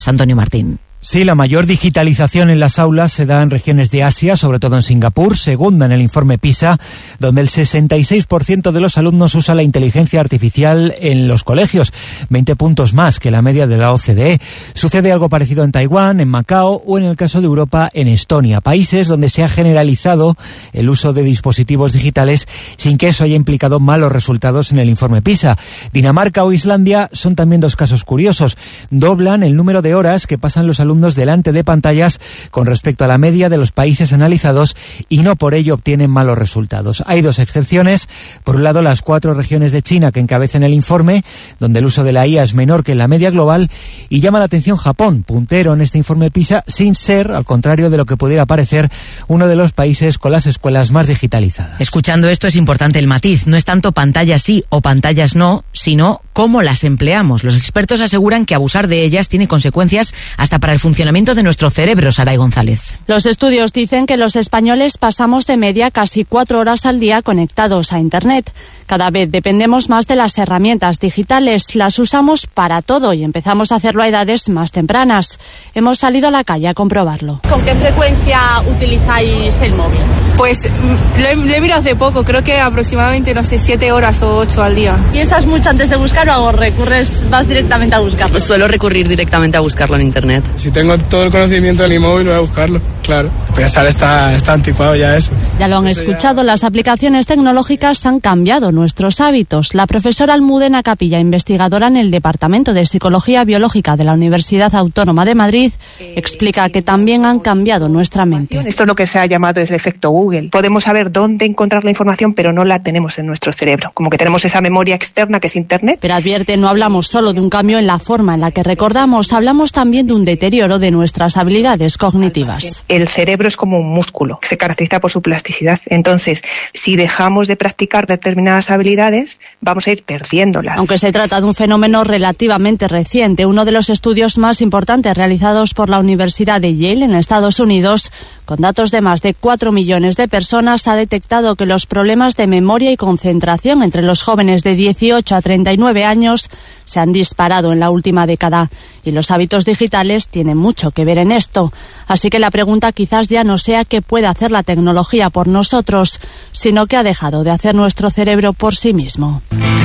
Antonio Martín. Sí, la mayor digitalización en las aulas se da en regiones de Asia, sobre todo en Singapur, segunda en el informe PISA, donde el 66% de los alumnos usa la inteligencia artificial en los colegios, 20 puntos más que la media de la OCDE. Sucede algo parecido en Taiwán, en Macao o en el caso de Europa, en Estonia, países donde se ha generalizado el uso de dispositivos digitales sin que eso haya implicado malos resultados en el informe PISA. Dinamarca o Islandia son también dos casos curiosos. Doblan el número de horas que pasan los alumnos delante de pantallas con respecto a la media de los países analizados y no por ello obtienen malos resultados. Hay dos excepciones. Por un lado, las 4 regiones de China que encabezan el informe, donde el uso de la IA es menor que en la media global, y llama la atención Japón, puntero en este informe PISA, sin ser, al contrario de lo que pudiera parecer, uno de los países con las escuelas más digitalizadas. Escuchando esto es importante el matiz. No es tanto pantallas sí o pantallas no, sino cómo las empleamos. Los expertos aseguran que abusar de ellas tiene consecuencias hasta para el funcionamiento de nuestro cerebro, Saray González. Los estudios dicen que los españoles pasamos de media casi 4 horas al día conectados a Internet. Cada vez dependemos más de las herramientas digitales, las usamos para todo y empezamos a hacerlo a edades más tempranas. Hemos salido a la calle a comprobarlo. ¿Con qué frecuencia utilizáis el móvil? Pues lo he mirado hace poco, creo que aproximadamente, 7 horas o 8 al día. ¿Piensas mucho antes de buscar o vas directamente a buscarlo? Pues suelo recurrir directamente a buscarlo en Internet. Si tengo todo el conocimiento del móvil voy a buscarlo, claro. Pero ya está anticuado ya eso. Ya lo han escuchado, las aplicaciones tecnológicas han cambiado nuestros hábitos. La profesora Almudena Capilla, investigadora en el Departamento de Psicología Biológica de la Universidad Autónoma de Madrid, explica que también han cambiado nuestra mente. Esto es lo que se ha llamado el efecto Google. Podemos saber dónde encontrar la información, pero no la tenemos en nuestro cerebro. Como que tenemos esa memoria externa que es Internet. Pero advierte, no hablamos solo de un cambio en la forma en la que recordamos, hablamos también de un deterioro de nuestras habilidades cognitivas. El cerebro es como un músculo que se caracteriza por su plasticidad. Entonces, si dejamos de practicar determinadas habilidades, vamos a ir perdiéndolas. Aunque se trata de un fenómeno relativamente reciente, uno de los estudios más importantes realizados por la Universidad de Yale en Estados Unidos, con datos de más de 4 millones de personas, ha detectado que los problemas de memoria y concentración entre los jóvenes de 18 a 39 años se han disparado en la última década. Y los hábitos digitales tienen mucho que ver en esto. Así que la pregunta quizás ya no sea qué puede hacer la tecnología por nosotros, sino qué ha dejado de hacer nuestro cerebro por sí mismo.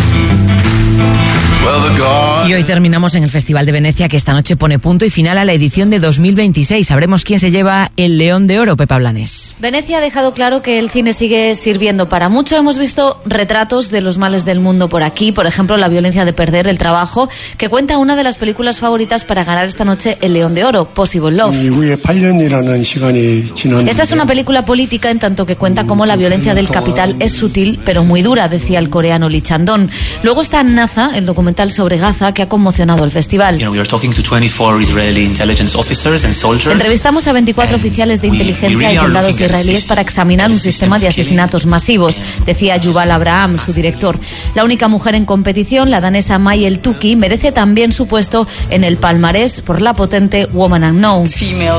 Y hoy terminamos en el Festival de Venecia, que esta noche pone punto y final a la edición de 2026. Sabremos quién se lleva el León de Oro, Pepa Blanes. Venecia ha dejado claro que el cine sigue sirviendo para mucho. Hemos visto retratos de los males del mundo por aquí, por ejemplo, La violencia de perder el trabajo, que cuenta una de las películas favoritas para ganar esta noche el León de Oro, Possible Love. Esta es una película política en tanto que cuenta cómo la violencia del capital es sutil pero muy dura, decía el coreano Lee Chandong. Luego está Naza, el documental sobre Gaza, que ha conmocionado el festival. Entrevistamos a 24 oficiales de inteligencia y soldados israelíes para examinar un sistema de asesinatos masivos, decía Yuval Abraham, su director. La única mujer en competición, la danesa May El-Tuki, merece también su puesto en el palmarés por la potente Woman Unknown.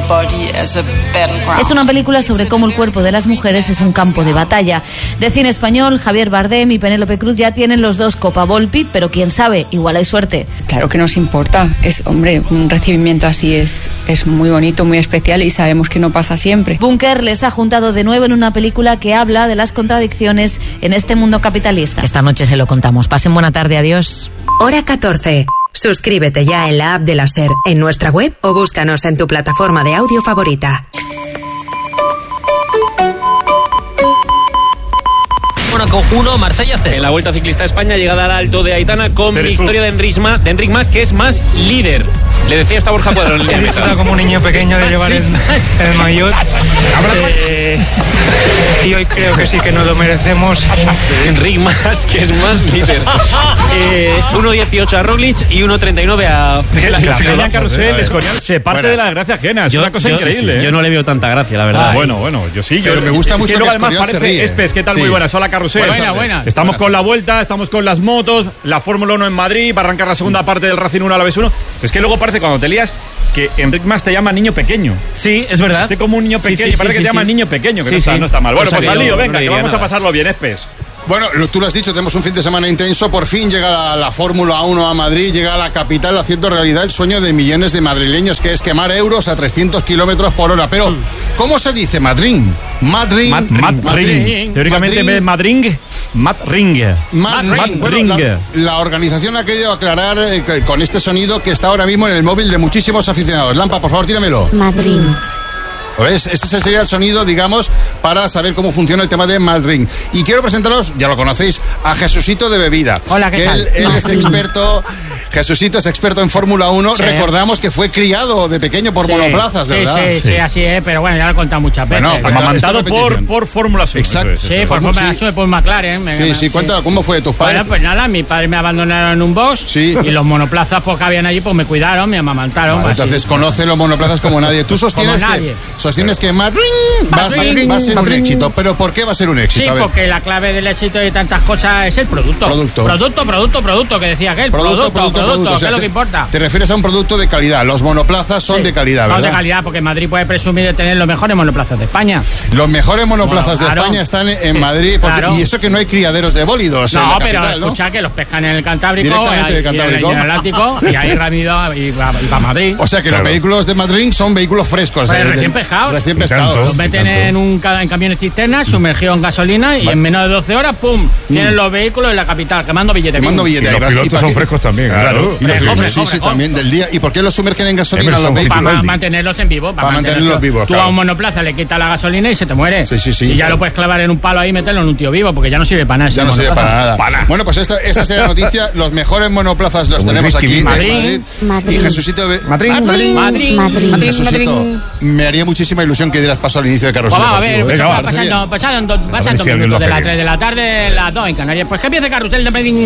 Es una película sobre cómo el cuerpo de las mujeres es un campo de batalla. De cine español, Javier Bardem y Penélope Cruz ya tienen los dos Copa Volpi, pero quién sabe, igual hay suerte. Claro que nos importa. Un recibimiento así es muy bonito, muy especial y sabemos que no pasa siempre. Bunker les ha juntado de nuevo en una película que habla de las contradicciones en este mundo capitalista. Esta noche se lo contamos. Pasen buena tarde, adiós. Hora 14. Suscríbete ya en la app de la SER, en nuestra web o búscanos en tu plataforma de audio favorita. Mónaco 1, Marsella 0. En la Vuelta Ciclista a España, llegada al Alto de Aitana con victoria de Enric Mas, que es más líder. Le decía hasta Borja Cuadro en el día. Disfruta como un niño pequeño de llevar el maillot. Y hoy creo que sí que nos lo merecemos. Enric Mas, que es más líder. 1.18 a Roglic y 1.39 a... La carrusel Escorial se parte de la gracia ajena. Es una cosa increíble. Yo no le veo tanta gracia, la verdad. Bueno, yo sí. Pero me gusta mucho que además parece Espes, ¿qué tal? Sí. Muy buenas. Hola, carrusel. Buena. Estamos con la Vuelta, estamos con las motos, la Fórmula 1 en Madrid, va a arrancar la segunda parte del Racing 1 a la vez 1. Es que luego parece cuando te lías que Enric Mas te llama niño pequeño. Sí, es verdad. Como un niño pequeño, parece que te llama niño pequeño, que no está mal. Bueno, pues al lío, venga, que vamos a pasarlo bien, Espes. Bueno, tú lo has dicho, tenemos un fin de semana intenso. Por fin llega la Fórmula 1 a Madrid, llega a la capital haciendo realidad el sueño de millones de madrileños, que es quemar euros a 300 kilómetros por hora. Pero, ¿cómo se dice Madrid? Madrid. Teóricamente Madrid. Bueno, la organización ha querido aclarar con este sonido que está ahora mismo en el móvil de muchísimos aficionados. Lampa, por favor, tíramelo. Madrid. ¿Ves? Ese sería el sonido, digamos, para saber cómo funciona el tema de Madrid. Y quiero presentaros, ya lo conocéis, a Jesucito de Bebida. Hola, ¿qué tal? Él es experto, Jesucito es experto en Fórmula 1. Sí. Recordamos que fue criado de pequeño por monoplazas, ¿verdad? Sí, así es, pero bueno, ya lo he contado muchas veces. Bueno, amamantado por Fórmula 1. Exacto. Sí, por Fórmula 1, por McLaren. Sí, cuéntame, ¿cómo fue tus padres? Bueno, pues nada, mis padres me abandonaron en un box y los monoplazas pues, que habían allí, pues me cuidaron, me amamantaron. Vale, entonces conoce los monoplazas como nadie. Tú sostienes que Madrid va a ser un éxito. ¿Pero por qué va a ser un éxito? Sí, porque la clave del éxito y tantas cosas es el producto. Producto, que decía aquel. Producto, o sea, ¿qué es lo que importa? Te refieres a un producto de calidad. Los monoplazas son de calidad, ¿verdad? Son de calidad, porque Madrid puede presumir de tener los mejores monoplazas de España. Los mejores monoplazas de España están en Madrid, y eso que no hay criaderos de bólidos en la capital, pero escucha que los pescan en el Cantábrico, directamente del Cantábrico, y en el Atlántico, y ahí rápido y para Madrid. O sea que los vehículos de Madrid son vehículos frescos. Recién pescados. Los meten en camiones cisternas, sumergidos en gasolina, y en menos de 12 horas, ¡pum!, tienen los vehículos en la capital, quemando billetes. Y los pilotos son frescos también, claro. Sí, también del día. ¿Y por qué los sumergen en gasolina los vehículos? Para mantenerlos en vivo. Para mantenerlos vivos. Tú a un monoplaza le quitas la gasolina y se te muere. Sí. Y ya lo puedes clavar en un palo ahí y meterlo en un tío vivo, porque ya no sirve para nada. Ya no sirve para nada. Bueno, pues esa será la noticia. Los mejores monoplazas los tenemos aquí en Madrid. Y Jesucito de Madrid. Jesucito, me haría muchísima ilusión que dieras paso al inicio de Carrusel Deportivo. Pasan 2 minutos de las 3 de la tarde, las 2 en Canarias. Pues que empiece Carrusel de Madrid.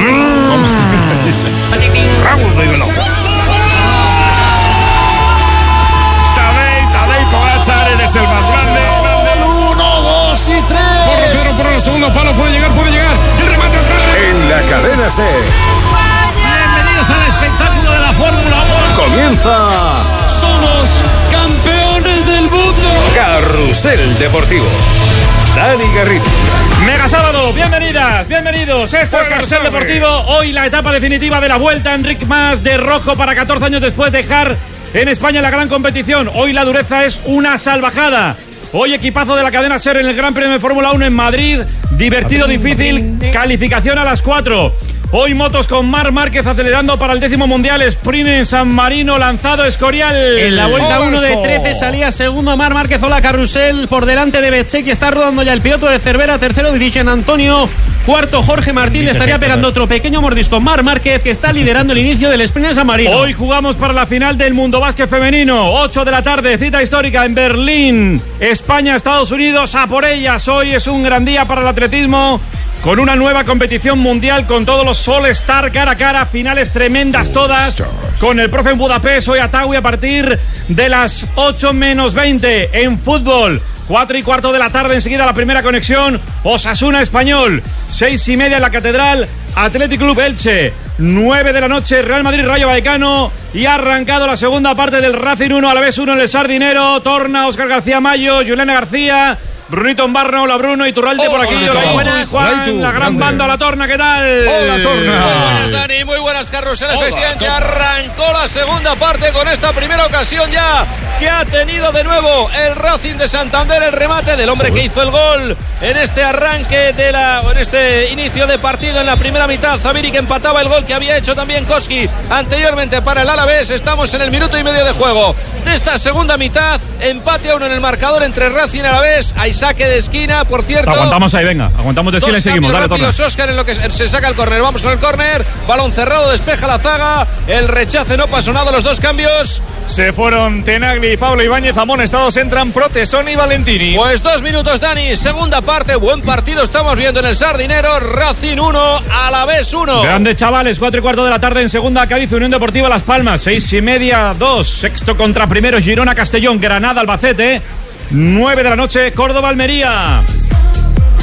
Tadej Pogačar, eres el más grande. 1, 2 y 3. Por el segundo palo, puede llegar. El remate atrás. En la cadena C. Bienvenidos al espectáculo de la Fórmula 1. Comienza. Somos campeones del mundo. Carrusel Deportivo. Dani Garrido. Mega sábado, bienvenidos. Esto es Carrusel Deportivo. Hoy la etapa definitiva de la Vuelta. Enric Mas de rojo para 14 años después de dejar en España la gran competición. Hoy la dureza es una salvajada. Hoy equipazo de la cadena SER en el Gran Premio de Fórmula 1 en Madrid. Divertido, difícil, calificación a las 4. Hoy motos con Marc Márquez acelerando para el 10º Mundial. Sprint en San Marino, lanzado Escorial. En la vuelta 1 de 13 salía segundo Marc Márquez. Hola, Carrusel por delante de Betxequi. Está rodando ya el piloto de Cervera. Tercero Dirigent Antonio. Cuarto Jorge Martín. Le estaría pegando otro pequeño mordisco Marc Márquez, que está liderando el inicio del Sprint en San Marino. Hoy jugamos para la final del Mundo Básquet Femenino. 8 de la tarde, cita histórica en Berlín. España, Estados Unidos, a por ellas. Hoy es un gran día para el atletismo, con una nueva competición mundial, con todos los All-Star cara a cara, finales tremendas todas, con el profe en Budapest, hoy Ataui a partir de las 8 menos 20 en fútbol. 4:15 de la tarde, enseguida la primera conexión, Osasuna Español. 6:30 en la Catedral, Athletic Club Elche. 9 de la noche, Real Madrid Rayo Vallecano. Y ha arrancado la segunda parte del Racing 1, Alavés 1 en el Sardinero. Torna Óscar García Mayo, Juliana García, Brunito Embarna. Hola Bruno, Iturralde por aquí. Hola, buenas, Juan, la gran banda, la Torna, ¿qué tal? Hola, Torna. Muy buenas, Dani, muy buenas, Carrusel. Efectivamente arrancó la segunda parte con esta primera ocasión ya que ha tenido de nuevo el Racing de Santander, el remate del hombre que hizo el gol en este arranque en este inicio de partido en la primera mitad. Zaviri, que empataba el gol que había hecho también Koski anteriormente para el Alavés. Estamos en el minuto y medio de juego de esta segunda mitad. Empate a 1 en el marcador entre Racing y Alavés. Hay saque de esquina, por cierto. Aguantamos ahí, venga. Aguantamos de esquina y seguimos. Dale, Torna. Óscar, en lo que se saca el córner. Vamos con el córner. Balón cerrado, despeja la zaga. El rechace, no pasó nada. Los dos cambios. Se fueron Tenagli y Pablo Ibáñez. Amonestados entran Protesoni y Valentini. Pues 2 minutos, Dani. Segunda parte. Buen partido estamos viendo en el Sardinero. Racing 1, Alavés 1. Grandes chavales. 4:15 de la tarde en segunda. Cádiz, Unión Deportiva Las Palmas. 6:30, 2. Sexto contra primero. Girona, Castellón. Granada, Albacete. 9 de la noche, Córdoba, Almería.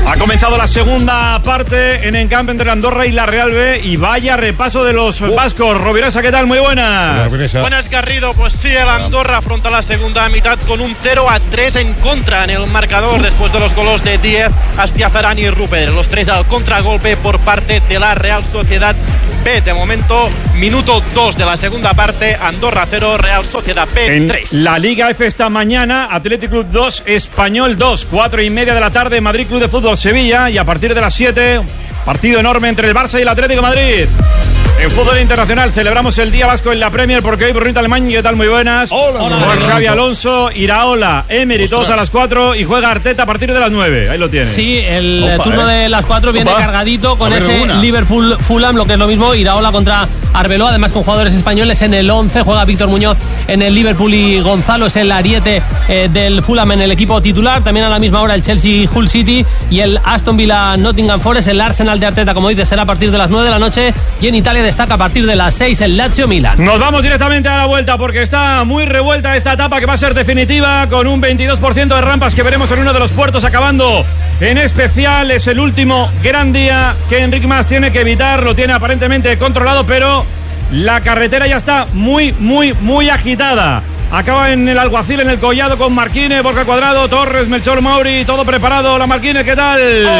Ha comenzado la segunda parte en Encamp entre Andorra y la Real B. Y vaya repaso de los vascos. Rovirosa, ¿qué tal? Muy buena. Buenas, Garrido. Pues sí, el Andorra afronta la segunda mitad con un 0-3 en contra en el marcador después de los goles de Díez, Astiafarán y Rupert. Los tres al contragolpe por parte de la Real Sociedad B. De momento, minuto 2 de la segunda parte. Andorra 0, Real Sociedad B 3. En la Liga F esta mañana, Athletic Club 2, Español 2, 4:30 de la tarde, Madrid Club de Fútbol Sevilla, y a partir de las 7, partido enorme entre el Barça y el Atlético de Madrid. En fútbol internacional celebramos el Día Vasco en la Premier porque hoy Brunita Alemán, ¿qué tal? Muy buenas. Hola. Xavi Alonso, Iraola, Emery, todos a las 4 y juega Arteta a partir de las 9. Ahí lo tiene. Sí, el turno de las 4 viene cargadito con ese Liverpool-Fulham, lo que es lo mismo, Iraola contra Arbeloa, además con jugadores españoles en el 11, juega Víctor Muñoz en el Liverpool y Gonzalo es el ariete del Fulham en el equipo titular. También a la misma hora el Chelsea-Hull City y el Aston Villa-Nottingham Forest. El Arsenal de Arteta, como dices, será a partir de las 9 de la noche, y en Italia destaca a partir de las 6 el Lazio-Milan. Nos vamos directamente a la vuelta porque está muy revuelta esta etapa que va a ser definitiva, con un 22% de rampas que veremos en uno de los puertos acabando en especial. Es el último gran día que Enric Mas tiene que evitar, lo tiene aparentemente controlado, pero la carretera ya está muy agitada. Acaba en el Alguacil, en el Collado, con Marquínez, Borja Cuadrado, Torres, Melchor Mauri, todo preparado. La Marquínez, ¿qué tal?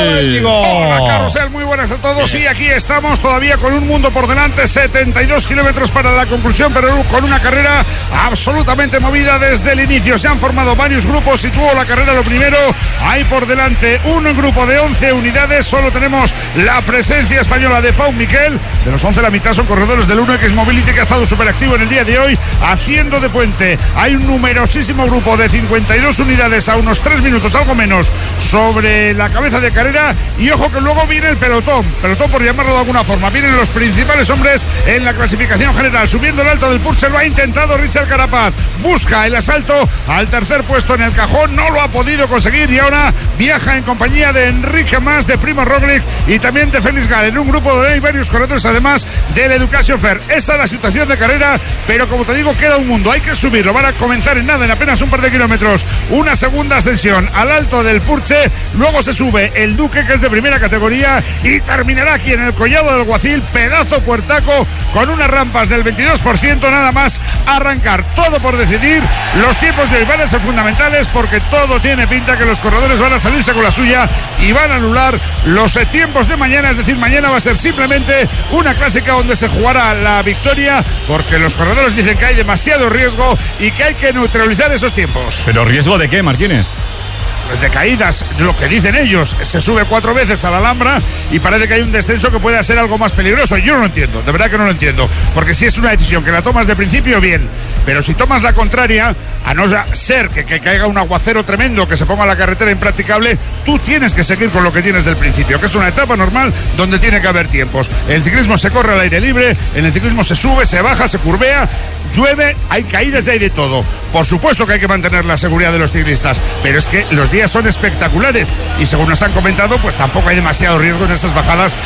Hola, Carrusel, muy buenas a todos. Y aquí estamos todavía con un mundo por delante, 72 kilómetros para la conclusión, pero con una carrera absolutamente movida desde el inicio. Se han formado varios grupos, situó la carrera lo primero. Hay por delante un grupo de 11 unidades, solo tenemos la presencia española de Pau Miquel. De los 11, la mitad son corredores del UNEX Mobility, que ha estado súper activo en el día de hoy, haciendo de puente. Hay un numerosísimo grupo de 52 unidades a unos 3 minutos, algo menos, sobre la cabeza de carrera. Y ojo que luego viene el pelotón por llamarlo de alguna forma. Vienen los principales hombres en la clasificación general. Subiendo el alto del Purcher lo ha intentado Richard Carapaz. Busca el asalto al tercer puesto en el cajón, no lo ha podido conseguir, y ahora viaja en compañía de Enrique Mas, de Primo Roglic y también de Félix Gall, en un grupo donde hay varios corredores además del Education Fair. Esa es la situación de carrera, pero como te digo, queda un mundo, hay que subir. Lo van a comenzar en nada, en apenas un par de kilómetros. Una segunda ascensión al alto del Purche, luego se sube el Duque, que es de primera categoría, y terminará aquí en el Collado del Alguacil, pedazo puertaco con unas rampas del 22%, nada más arrancar. Todo por decidir. Los tiempos de hoy van a ser fundamentales porque todo tiene pinta que los corredores van a salirse con la suya y van a anular los tiempos de mañana. Es decir, mañana va a ser simplemente una clásica donde se jugará la victoria, porque los corredores dicen que hay demasiado riesgo y que hay que neutralizar esos tiempos. ¿Pero riesgo de qué, Marquínez? Pues de caídas, lo que dicen ellos. Se sube 4 veces a la Alhambra y parece que hay un descenso que puede ser algo más peligroso. Yo no lo entiendo, de verdad que no lo entiendo, porque si es una decisión que la tomas de principio, bien, pero si tomas la contraria, a no ser que caiga un aguacero tremendo, que se ponga la carretera impracticable, tú tienes que seguir con lo que tienes del principio, que es una etapa normal donde tiene que haber tiempos. El ciclismo se corre al aire libre, en el ciclismo se sube, se baja, se curvea, llueve, hay caídas y hay de todo. Por supuesto que hay que mantener la seguridad de los ciclistas, pero es que los días son espectaculares y, según nos han comentado, pues tampoco hay demasiado riesgo en esas bajadas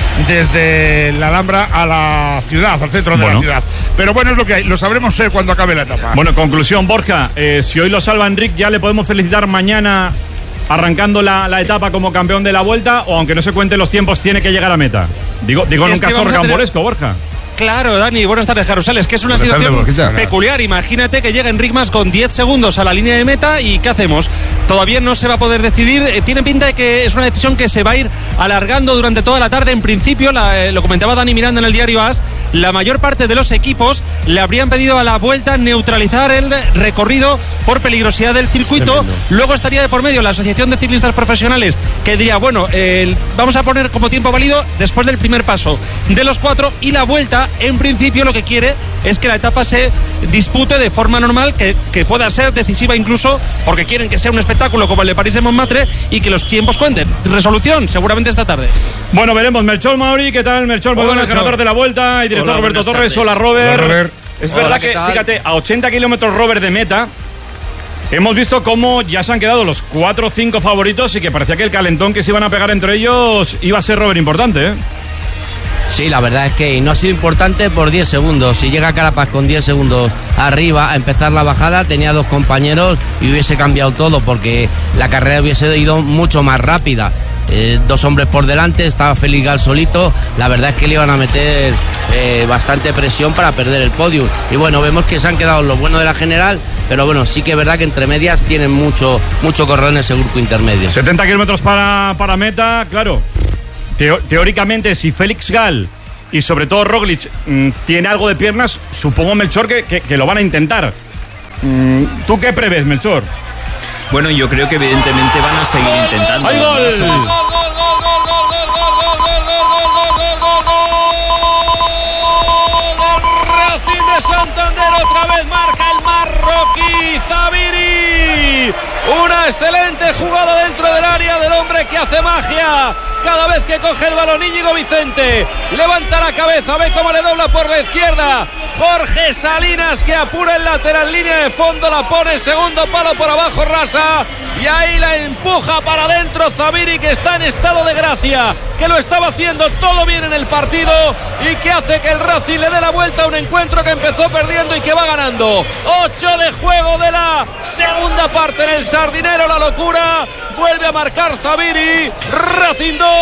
desde la Alhambra a la ciudad, al centro de la ciudad. Pero bueno, es lo que hay, lo sabremos cuando acabe la etapa. Bueno, conclusión, Borja, si hoy lo salva Enric, ¿ya le podemos felicitar mañana arrancando la etapa como campeón de la Vuelta, o aunque no se cuenten los tiempos tiene que llegar a meta? Digo en un caso rocambolesco, Borja. Claro, Dani, buenas tardes, Carrusel. Es que es una situación peculiar. Imagínate que llega Enric Mas con 10 segundos a la línea de meta y ¿qué hacemos? Todavía no se va a poder decidir. Tiene pinta de que es una decisión que se va a ir alargando durante toda la tarde. En principio, lo comentaba Dani Miranda en el diario AS, la mayor parte de los equipos le habrían pedido a la Vuelta neutralizar el recorrido por peligrosidad del circuito. Luego estaría de por medio la Asociación de Ciclistas Profesionales, que diría, bueno, vamos a poner como tiempo válido después del primer paso de los 4, y la Vuelta, en principio, lo que quiere es que la etapa se dispute de forma normal, que pueda ser decisiva incluso, porque quieren que sea un espectáculo como el de París de Montmartre y que los tiempos cuenten. Resolución seguramente esta tarde. Bueno, veremos. Melchor Mauri, ¿qué tal? Melchor, muy buenas, ganador de la Vuelta, y director Roberto Torres. Hola, Robert. Hola, Robert. Es verdad que, fíjate, a 80 kilómetros, Robert, de meta, hemos visto cómo ya se han quedado los 4 o 5 favoritos y que parecía que el calentón que se iban a pegar entre ellos iba a ser, Robert, importante, ¿eh? Sí, la verdad es que no ha sido importante por 10 segundos. Si llega Carapaz con 10 segundos arriba a empezar la bajada, tenía 2 compañeros y hubiese cambiado todo, porque la carrera hubiese ido mucho más rápida. 2 hombres por delante, estaba Félix Gal solito, la verdad es que le iban a meter bastante presión para perder el podio. Y bueno, vemos que se han quedado lo bueno de la general, pero bueno, sí que es verdad que entre medias tienen mucho corredor en ese grupo intermedio. 70 kilómetros para meta, claro. Teóricamente, si Félix Gal y sobre todo Roglic tiene algo de piernas, supongo, Melchor, que lo van a intentar. ¿Tú qué prevés, Melchor? Bueno, yo creo que evidentemente van a seguir intentando. ¡Hay gol! Racing de Santander otra vez marca el marroquí Zabiri. Una excelente jugada dentro del área del hombre que hace magia. Cada vez que coge el balón Íñigo Vicente levanta la cabeza, ve cómo le dobla por la izquierda Jorge Salinas, que apura el lateral, línea de fondo, la pone segundo palo por abajo Rasa, y ahí la empuja para adentro Zabiri, que está en estado de gracia, que lo estaba haciendo todo bien en el partido y que hace que el Racing le dé la vuelta a un encuentro que empezó perdiendo y que va ganando. 8 de juego de la segunda parte en el Sardinero, la locura. Vuelve a marcar Zabiri. Racing 2,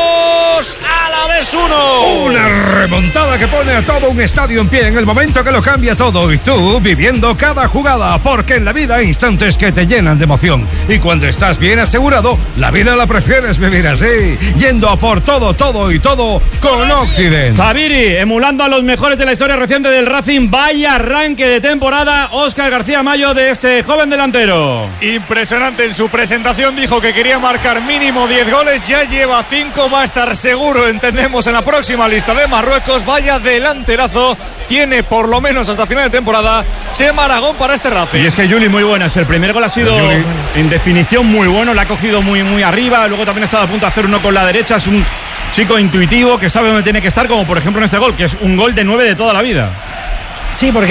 Alavés 1. Una remontada que pone a todo un estadio en pie en el momento que lo cambia todo. Y tú viviendo cada jugada, porque en la vida hay instantes que te llenan de emoción. Y cuando estás bien asegurado, la vida la prefieres vivir así, yendo a por todo con Occident. Zabiri, emulando a los mejores de la historia reciente del Racing. Vaya arranque de temporada, Óscar García Mayo, de este joven delantero. Impresionante. En su presentación dijo que quería marcar mínimo 10 goles, ya lleva 5, va a estar seguro, entendemos, en la próxima lista de Marruecos. Vaya delanterazo, tiene por lo menos hasta final de temporada Chema Aragón para este Racing. Y es que Juli, muy buenas, el primer gol ha sido en definición muy bueno, la ha cogido muy arriba, luego también ha estado a punto de hacer uno con la derecha. Es un chico intuitivo que sabe dónde tiene que estar, como por ejemplo en este gol, que es un gol de 9 de toda la vida. Sí, porque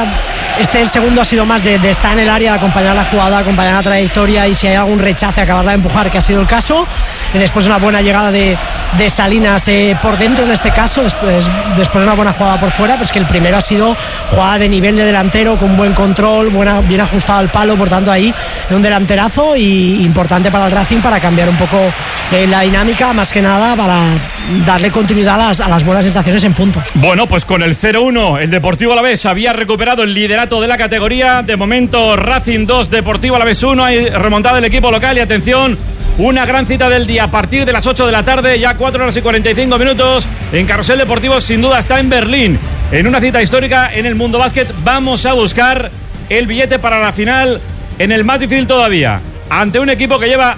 el segundo ha sido más de estar en el área, de acompañar la jugada, acompañar la trayectoria, y si hay algún rechace, acabarla de empujar, que ha sido el caso. Y después una buena llegada de Salinas por dentro, en este caso, después una buena jugada por fuera, pues que el primero ha sido jugada de nivel de delantero, con buen control, bien ajustado al palo, por tanto ahí un delanterazo y importante para el Racing, para cambiar un poco la dinámica, más que nada para darle continuidad a las buenas sensaciones en puntos. Bueno, pues con el 0-1 el Deportivo Alavés había recuperado el liderato de la categoría. De momento Racing 2, Deportivo Alavés 1. Hay remontada del equipo local y atención, una gran cita del día a partir de las 8 de la tarde, ya 4 horas y 45 minutos en Carrusel Deportivo. Sin duda está en Berlín, en una cita histórica en el mundo básquet. Vamos a buscar el billete para la final en el más difícil todavía, ante un equipo que lleva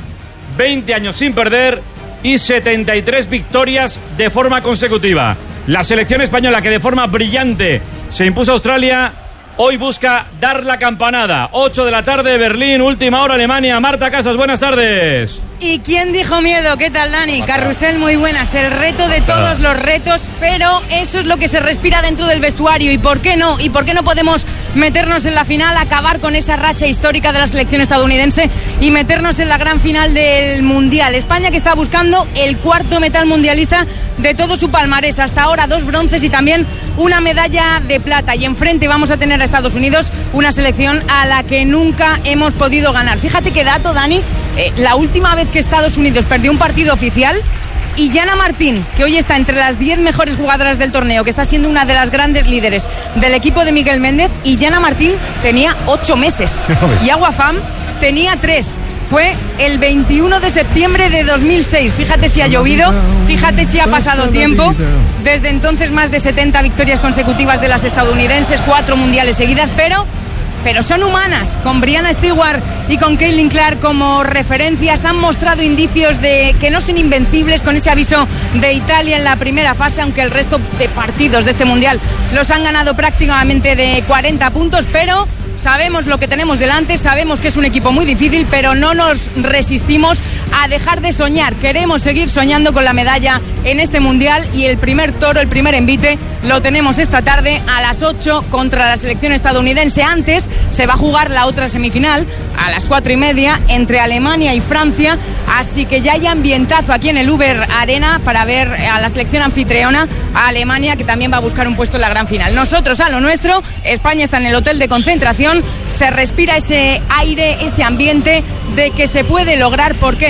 20 años sin perder y 73 victorias de forma consecutiva. La selección española, que de forma brillante se impuso a Australia, hoy busca dar la campanada. 8 de la tarde, Berlín, última hora, Alemania. Marta Casas, buenas tardes. ¿Y quién dijo miedo? ¿Qué tal, Dani? Carrusel, muy buenas. El reto de todos los retos, pero eso es lo que se respira dentro del vestuario. ¿Y por qué no? ¿Y por qué no podemos meternos en la final, acabar con esa racha histórica de la selección estadounidense y meternos en la gran final del Mundial? España, que está buscando el 4º metal mundialista de todo su palmarés. Hasta ahora 2 bronces y también una medalla de plata. Y enfrente vamos a tener a Estados Unidos, una selección a la que nunca hemos podido ganar. Fíjate qué dato, Dani. La última vez que Estados Unidos perdió un partido oficial, y Yana Martín, que hoy está entre las 10 mejores jugadoras del torneo, que está siendo una de las grandes líderes del equipo de Miguel Méndez, y Yana Martín tenía 8 meses y Agua Fam tenía 3. Fue el 21 de septiembre de 2006. Fíjate si ha llovido, fíjate si ha pasado tiempo. Desde entonces más de 70 victorias consecutivas de las estadounidenses, 4 mundiales seguidas, pero son humanas. Con Brianna Stewart y con Caitlin Clark como referencias, han mostrado indicios de que no son invencibles, con ese aviso de Italia en la primera fase, aunque el resto de partidos de este mundial los han ganado prácticamente de 40 puntos, pero sabemos lo que tenemos delante, sabemos que es un equipo muy difícil, pero no nos resistimos a dejar de soñar. Queremos seguir soñando con la medalla en este mundial, y el primer toro, el primer envite, lo tenemos esta tarde a las 8 contra la selección estadounidense. Antes se va a jugar la otra semifinal a las 4:30 entre Alemania y Francia, así que ya hay ambientazo aquí en el Uber Arena para ver a la selección anfitriona, a Alemania, que también va a buscar un puesto en la gran final. Nosotros a lo nuestro. España está en el hotel de concentración. Se respira ese aire, ese ambiente de que se puede lograr, ¿por qué no?,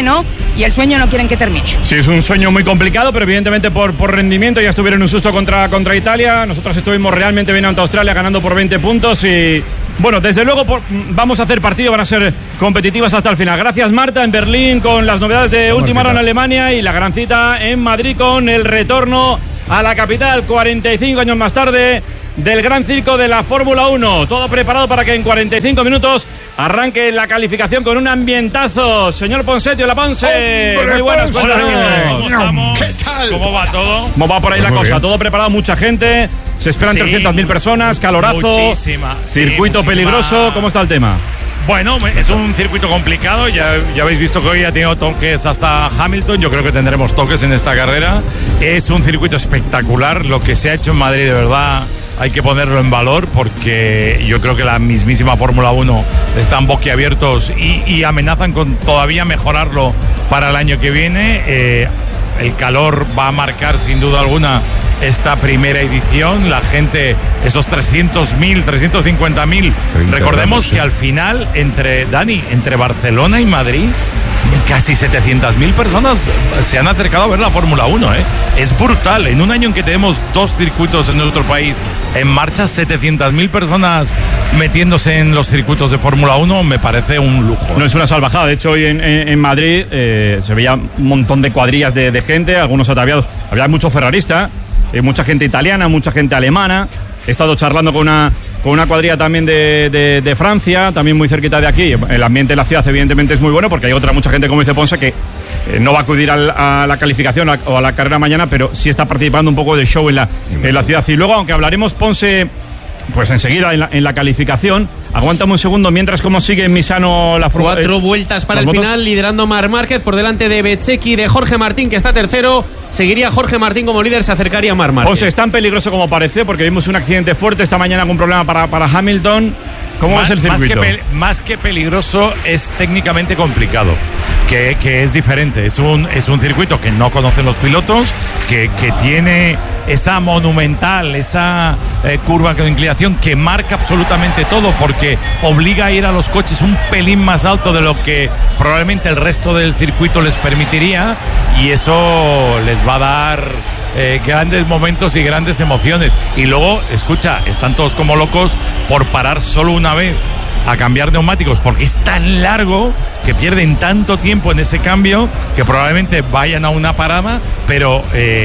y el sueño no quieren que termine. Sí, es un sueño muy complicado, pero evidentemente por rendimiento ya estuvieron un susto contra Italia. Nosotros estuvimos realmente bien ante Australia, ganando por 20 puntos y... Bueno, desde luego vamos a hacer partido, van a ser competitivas hasta el final. Gracias, Marta, en Berlín con las novedades de última hora en Alemania y la gran cita en Madrid con el retorno a la capital 45 años más tarde del gran circo de la Fórmula 1. Todo preparado para que en 45 minutos arranque la calificación con un ambientazo. Señor Ponsetio, la Ponce. ¡Hombre, muy buenas, Ponce! ¿Cómo estamos? ¿Qué tal? ¿Cómo va todo? ¿Cómo va por ahí Pues la muy cosa? bien. Todo preparado, mucha gente. Se esperan 300.000 personas, calorazo. Muchísima. Circuito peligroso. ¿Cómo está el tema? Bueno, es un circuito complicado, ya habéis visto que hoy ha tenido toques hasta Hamilton, yo creo que tendremos toques en esta carrera. Es un circuito espectacular, lo que se ha hecho en Madrid de verdad hay que ponerlo en valor porque yo creo que la mismísima Fórmula 1 están boquiabiertos y amenazan con todavía mejorarlo para el año que viene. El calor va a marcar sin duda alguna esta primera edición. La gente, esos 300.000, 350.000. Recordemos que al final, entre Barcelona y Madrid, casi 700.000 personas se han acercado a ver la Fórmula 1. Es brutal. En un año en que tenemos 2 circuitos en nuestro país en marcha, 700.000 personas metiéndose en los circuitos de Fórmula 1 me parece un lujo. No es una salvajada. De hecho, hoy en Madrid se veía un montón de cuadrillas de gente, algunos ataviados. Había mucho ferrarista, mucha gente italiana, mucha gente alemana. He estado charlando con una cuadrilla también de Francia, también muy cerquita de aquí. El ambiente en la ciudad evidentemente es muy bueno porque hay mucha gente, como dice Ponce, que no va a acudir a la calificación o a la carrera mañana, pero sí está participando un poco de show en la ciudad. Y luego, aunque hablaremos, Ponce, pues enseguida en la calificación, aguántame un segundo mientras cómo sigue en Misano la Fórmula 4 vueltas para el final, liderando Marc Márquez por delante de Bezzecchi, de Jorge Martín, que está tercero. Seguiría Jorge Martín como líder, se acercaría Marc Márquez. Ponce, es tan peligroso como parece, porque vimos un accidente fuerte esta mañana con un problema para Hamilton. ¿Cómo es el circuito? Más que peligroso, es técnicamente complicado, que es diferente. Es un circuito que no conocen los pilotos, que tiene esa monumental, esa curva con inclinación que marca absolutamente todo, porque obliga a ir a los coches un pelín más alto de lo que probablemente el resto del circuito les permitiría, y eso les va a dar grandes momentos y grandes emociones. Y luego, escucha, están todos como locos por parar solo una vez a cambiar neumáticos, porque es tan largo que pierden tanto tiempo en ese cambio que probablemente vayan a una parada, pero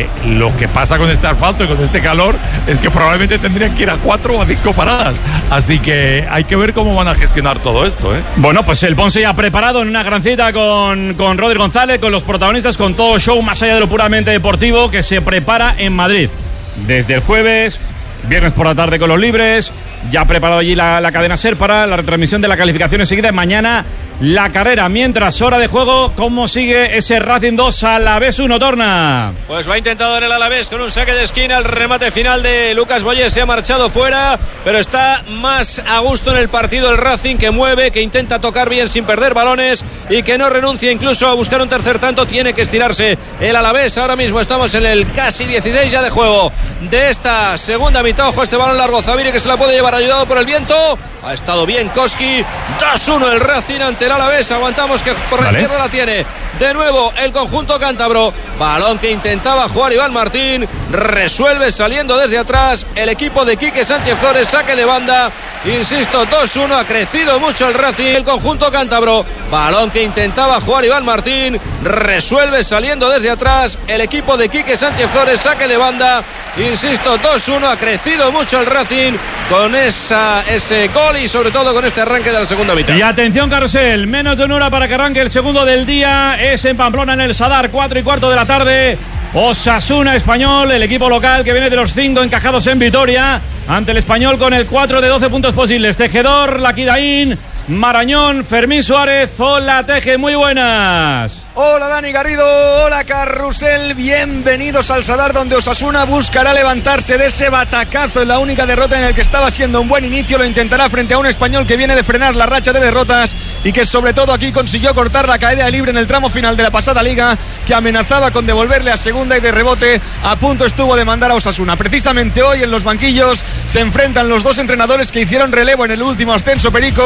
lo que pasa con este asfalto y con este calor es que probablemente tendrían que ir a 4 o a 5 paradas, así que hay que ver cómo van a gestionar todo esto. Bueno, pues el Ponce ya preparado en una gran cita con Rodri González, con los protagonistas, con todo show más allá de lo puramente deportivo que se prepara en Madrid desde el jueves, viernes por la tarde con los libres. Ya ha preparado allí la cadena SER para la retransmisión de la calificación enseguida. Mañana la carrera. Mientras, hora de juego, ¿cómo sigue ese Racing 2 Alavés 1, Torna? Pues va a intentar dar el Alavés con un saque de esquina. El remate final de Lucas Boyé se ha marchado fuera, pero está más a gusto en el partido el Racing, que mueve, que intenta tocar bien sin perder balones y que no renuncia incluso a buscar un tercer tanto. Tiene que estirarse el Alavés. Ahora mismo estamos en el casi 16 ya de juego de esta segunda mitad. Ojo, este balón largo, Zaviri, que se la puede llevar ayudado por el viento. Ha estado bien Koski. 2-1 el Racing ante el Alavés. Aguantamos, que por la izquierda la tiene de nuevo el conjunto cántabro. Balón que intentaba jugar Iván Martín. Resuelve saliendo desde atrás el equipo de Quique Sánchez Flores. Saque de banda. Insisto, 2-1. Ha crecido mucho el Racing, el conjunto cántabro. Balón que intentaba jugar Iván Martín. Resuelve saliendo desde atrás el equipo de Quique Sánchez Flores. Saque de banda. Insisto, 2-1. Ha crecido mucho el Racing con ese gol y sobre todo con este arranque de la segunda mitad. Y atención, Carrusel, menos de una hora para que arranque el segundo del día. Es en Pamplona, en el Sadar, 4:15 de la tarde. Osasuna Español, el equipo local que viene de los 5 encajados en Vitoria, ante el Español con el 4 de 12 puntos posibles. Tejedor, Laquidaín, Marañón, Fermín Suárez. Hola, Teje, muy buenas. Hola Dani Garrido, hola Carrusel, bienvenidos al Sadar, donde Osasuna buscará levantarse de ese batacazo en la única derrota en el que estaba siendo un buen inicio. Lo intentará frente a un Español que viene de frenar la racha de derrotas y que sobre todo aquí consiguió cortar la caída de libre en el tramo final de la pasada liga, que amenazaba con devolverle a segunda y de rebote a punto estuvo de mandar a Osasuna. Precisamente hoy en los banquillos se enfrentan los dos entrenadores que hicieron relevo en el último ascenso, Perico. Ha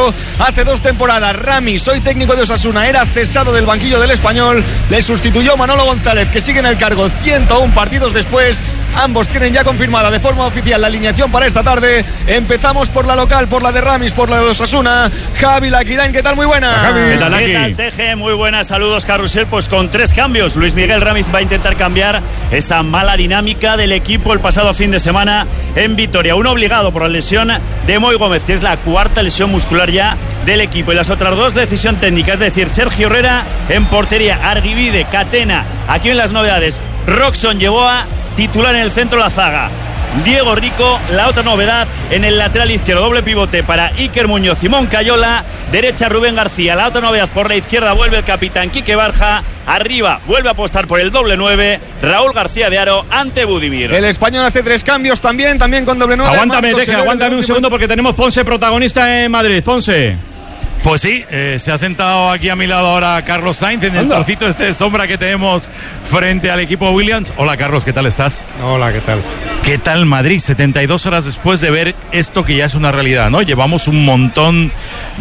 hace 2 temporadas. Ramis, hoy técnico de Osasuna, era cesado del banquillo del Español. Le sustituyó Manolo González, que sigue en el cargo 101 partidos después. Ambos tienen ya confirmada de forma oficial la alineación para esta tarde. Empezamos por la local, por la de Ramis, por la de Osasuna. Javi Laquirain, ¿qué tal? Muy buena. ¿Qué tal, Teje? Muy buenas, saludos, Carrusel. Pues con 3 cambios. Luis Miguel Ramis va a intentar cambiar esa mala dinámica del equipo el pasado fin de semana en Vitoria. Uno obligado por la lesión de Moy Gómez, que es la 4ª lesión muscular ya del equipo. Y las otras 2 decisión técnica, es decir, Sergio Herrera en portería, Argivide, Catena. Aquí en las novedades, Roxon Yeboah, titular en el centro de la zaga. Diego Rico, la otra novedad en el lateral izquierdo, doble pivote para Iker Muñoz, Simón Cayola, derecha Rubén García. La otra novedad por la izquierda, vuelve el capitán Quique Barja, arriba vuelve a apostar por el doble 9, Raúl García de Aro ante Budimir. El español hace 3 cambios también con doble 9. Aguántame un segundo porque tenemos Ponce protagonista en Madrid. Ponce. Pues sí, se ha sentado aquí a mi lado ahora Carlos Sainz en el trocito de sombra que tenemos frente al equipo Williams. Hola Carlos, ¿qué tal estás? Hola, ¿qué tal? ¿Qué tal Madrid? 72 horas después de ver esto que ya es una realidad, ¿no? Llevamos un montón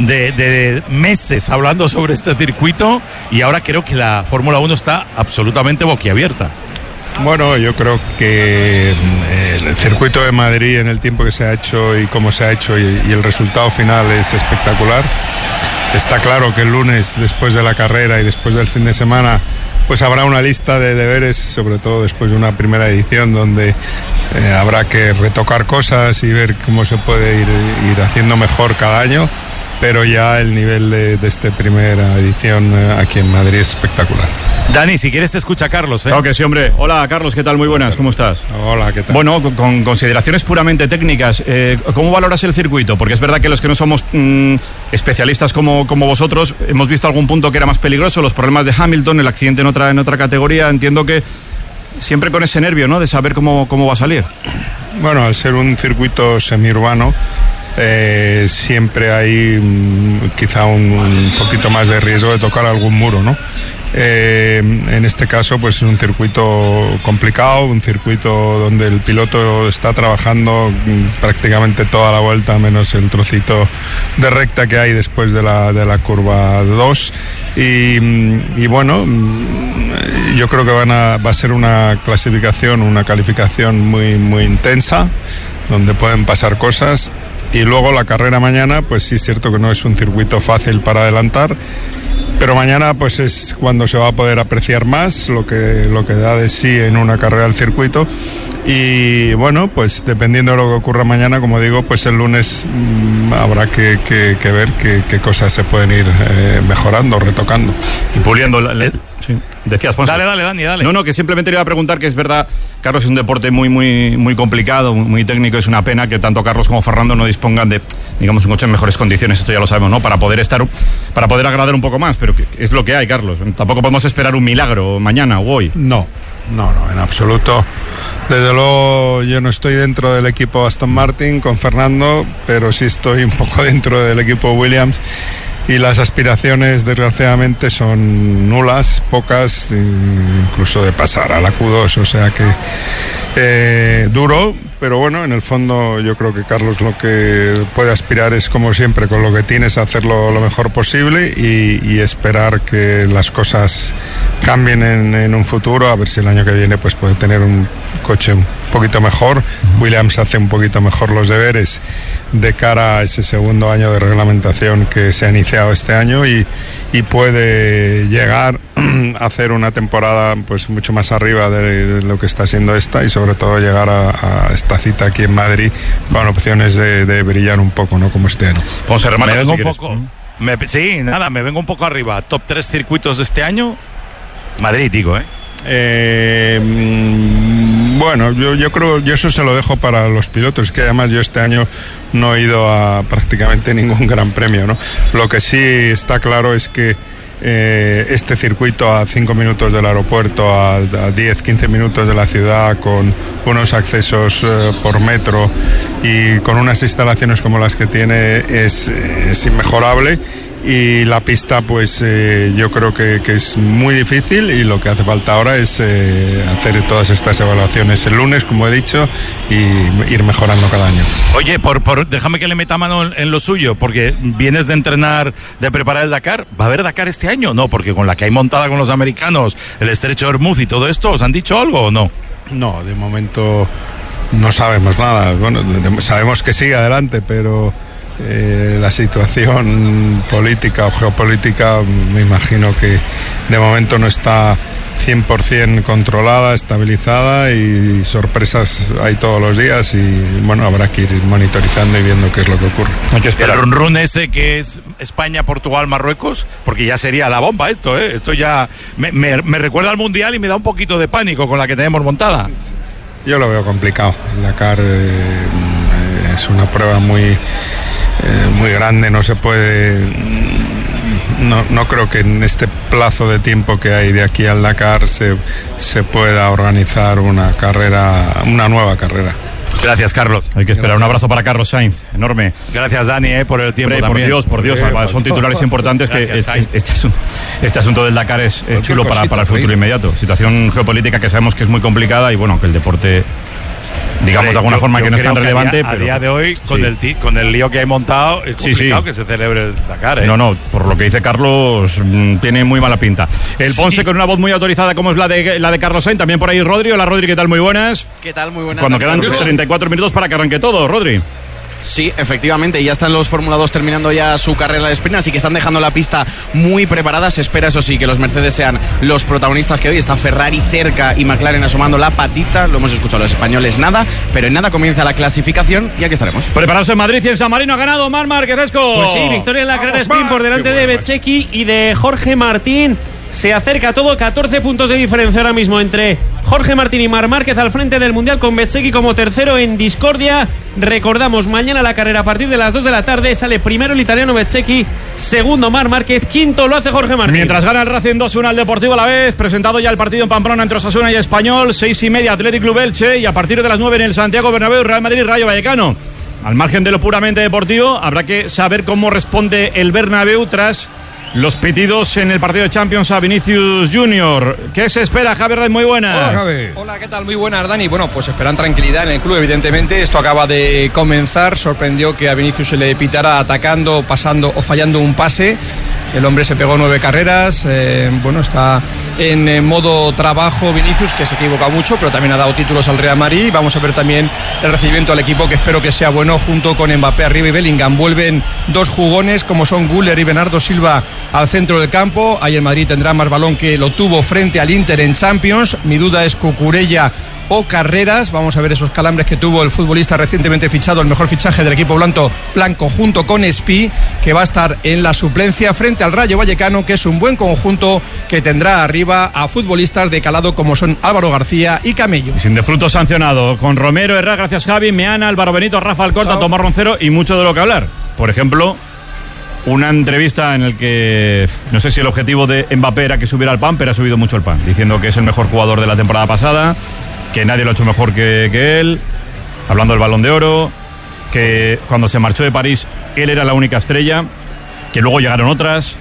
de meses hablando sobre este circuito y ahora creo que la Fórmula 1 está absolutamente boquiabierta. Bueno, yo creo que el circuito de Madrid en el tiempo que se ha hecho y cómo se ha hecho y el resultado final es espectacular. Está claro que el lunes, después de la carrera y después del fin de semana, pues habrá una lista de deberes, sobre todo después de una primera edición donde habrá que retocar cosas y ver cómo se puede ir haciendo mejor cada año. Pero ya el nivel de esta primera edición aquí en Madrid es espectacular. Dani, si quieres te escucha Carlos, ¿eh? Claro que sí, hombre. Hola, Carlos, ¿qué tal? Muy buenas, ¿cómo estás? Hola, ¿qué tal? Bueno, con consideraciones puramente técnicas, ¿cómo valoras el circuito? Porque es verdad que los que no somos especialistas como vosotros, hemos visto algún punto que era más peligroso, los problemas de Hamilton, el accidente en otra categoría. Entiendo que siempre con ese nervio, ¿no?, de saber cómo va a salir. Bueno, al ser un circuito semiurbano, siempre hay quizá un poquito más de riesgo de tocar algún muro, ¿no? En este caso pues es un circuito complicado, un circuito donde el piloto está trabajando prácticamente toda la vuelta menos el trocito de recta que hay después de la curva 2 y bueno, yo creo que va a ser una calificación muy intensa, donde pueden pasar cosas. Y luego la carrera mañana, pues sí es cierto que no es un circuito fácil para adelantar, pero mañana pues es cuando se va a poder apreciar más lo que da de sí en una carrera al circuito. Y bueno, pues dependiendo de lo que ocurra mañana, como digo, pues el lunes habrá que ver qué cosas se pueden ir mejorando, retocando. Y puliendo sí. Decías, Ponce. Dale, Dani. No, que simplemente le iba a preguntar, que es verdad, Carlos, es un deporte muy complicado, muy técnico. Es una pena que tanto Carlos como Fernando no dispongan de, digamos, un coche en mejores condiciones. Esto ya lo sabemos, ¿no? Para poder agradar un poco más, pero es lo que hay, Carlos. Tampoco podemos esperar un milagro mañana o hoy. No, en absoluto. Desde luego yo no estoy dentro del equipo Aston Martin con Fernando, pero sí estoy un poco dentro del equipo Williams. Y las aspiraciones, desgraciadamente, son nulas, pocas, incluso de pasar a la Q2, o sea que duro, pero bueno, en el fondo yo creo que Carlos lo que puede aspirar es, como siempre, con lo que tienes, hacerlo lo mejor posible y esperar que las cosas cambien en un futuro, a ver si el año que viene pues puede tener un coche un poquito mejor. Williams hace un poquito mejor los deberes de cara a ese segundo año de reglamentación que se ha iniciado este año y puede llegar a hacer una temporada pues mucho más arriba de lo que está siendo esta y sobre todo llegar a esta cita aquí en Madrid con opciones de brillar un poco, ¿no?, como este año. Pues me vengo un poco. Me vengo un poco arriba. Top 3 circuitos de este año. Madrid, digo, bueno, yo creo, yo eso se lo dejo para los pilotos, que además yo este año no he ido a prácticamente ningún gran premio, ¿no? Lo que sí está claro es que este circuito a 5 minutos del aeropuerto, a 10-15 minutos de la ciudad, con unos accesos por metro y con unas instalaciones como las que tiene, es inmejorable. y la pista pues yo creo que es muy difícil, y lo que hace falta ahora es hacer todas estas evaluaciones el lunes, como he dicho, y ir mejorando cada año. Oye, déjame que le meta mano en lo suyo, porque vienes de entrenar, de preparar el Dakar. ¿Va a haber Dakar este año? No, porque con la que hay montada con los americanos, el estrecho de Hormuz y todo esto, ¿os han dicho algo o no? No, de momento no sabemos nada. Bueno, sabemos que sigue adelante, pero la situación política o geopolítica me imagino que de momento no está 100% controlada, estabilizada, y sorpresas hay todos los días, y bueno, habrá que ir monitorizando y viendo qué es lo que ocurre. Hay que esperar. El run ese que es España, Portugal, Marruecos, porque ya sería la bomba esto, ¿eh? Esto ya me recuerda al Mundial y me da un poquito de pánico con la que tenemos montada. Yo lo veo complicado. El Dakar es una prueba muy grande, no se puede... No creo que en este plazo de tiempo que hay de aquí al Dakar se pueda organizar una nueva carrera. Gracias, Carlos. Hay que esperar. Un abrazo para Carlos Sainz, enorme. Gracias, Dani, por el tiempo. Hombre, también. Por Dios, son titulares importantes. Gracias, que este asunto del Dakar es chulo para el futuro inmediato. Situación geopolítica que sabemos que es muy complicada, y bueno, que el deporte, digamos de alguna forma, que no es tan relevante. A día de hoy, con el lío que hay montado, es complicado que se celebre el Dakar, ¿eh? No, por lo que dice Carlos, tiene muy mala pinta. El Ponce con una voz muy autorizada, como es la de Carlos Sainz. También por ahí Rodri. Hola, Rodri, ¿qué tal? Muy buenas. ¿Qué tal? Muy buenas. Cuando quedan 34 minutos para que arranque todo, Rodri. Sí, efectivamente, ya están los Fórmula 2 terminando ya su carrera de sprint, así que están dejando la pista muy preparada. Se espera, eso sí, que los Mercedes sean los protagonistas, que hoy está Ferrari cerca y McLaren asomando la patita. Lo hemos escuchado, los españoles nada, pero en nada comienza la clasificación y aquí estaremos. Preparados en Madrid y en San Marino. Ha ganado Marc Márquez-Esco. Pues sí, victoria en la carrera sprint por delante de Bezzecchi y de Jorge Martín. Se acerca todo, 14 puntos de diferencia ahora mismo entre Jorge Martín y Marc Márquez al frente del Mundial, con Bezzecchi como tercero en discordia. Recordamos, mañana la carrera a partir de las 2 de la tarde. Sale primero el italiano Bezzecchi, segundo Marc Márquez, quinto lo hace Jorge Martín. Mientras gana el Racing 2-1 al Deportivo Alavés, presentado ya el partido en Pamplona entre Osasuna y Español, 6:30 Athletic Club Elche, y a partir de las 9 en el Santiago Bernabéu, Real Madrid Rayo Vallecano. Al margen de lo puramente deportivo, habrá que saber cómo responde el Bernabéu tras los pitidos en el partido de Champions a Vinicius Junior. ¿Qué se espera, Javier Red? Muy buenas. Hola, Javi. Hola, ¿qué tal? Muy buenas, Dani. Bueno, pues esperan tranquilidad en el club, evidentemente. Esto acaba de comenzar. Sorprendió que a Vinicius se le pitara atacando, pasando o fallando un pase. El hombre se pegó 9 carreras. Bueno, está en modo trabajo Vinicius, que se equivoca mucho, pero también ha dado títulos al Real Madrid. Vamos a ver también el recibimiento al equipo, que espero que sea bueno, junto con Mbappé arriba y Bellingham. Vuelven dos jugones como son Güler y Bernardo Silva al centro del campo. Ahí el Madrid tendrá más balón que lo tuvo frente al Inter en Champions. Mi duda es Cucurella o Carreras. Vamos a ver esos calambres que tuvo el futbolista recientemente fichado, el mejor fichaje del equipo blanco junto con Espí, que va a estar en la suplencia frente al Rayo Vallecano, que es un buen conjunto que tendrá arriba a futbolistas de calado como son Álvaro García y Camello. Sin de fruto sancionado, con Romero, Herrera, gracias Javi, Meana, Álvaro Benito, Rafa Alcorta, Tomás Roncero y mucho de lo que hablar. Por ejemplo, una entrevista en la que no sé si el objetivo de Mbappé era que subiera al pan, pero ha subido mucho el pan, diciendo que es el mejor jugador de la temporada pasada, que nadie lo ha hecho mejor que él, hablando del Balón de Oro, que cuando se marchó de París él era la única estrella, que luego llegaron otras.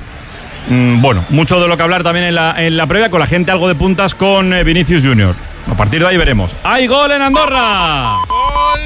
Bueno, mucho de lo que hablar también en la previa, con la gente algo de puntas con Vinicius Junior. A partir de ahí veremos. ¡Hay gol en Andorra! Gol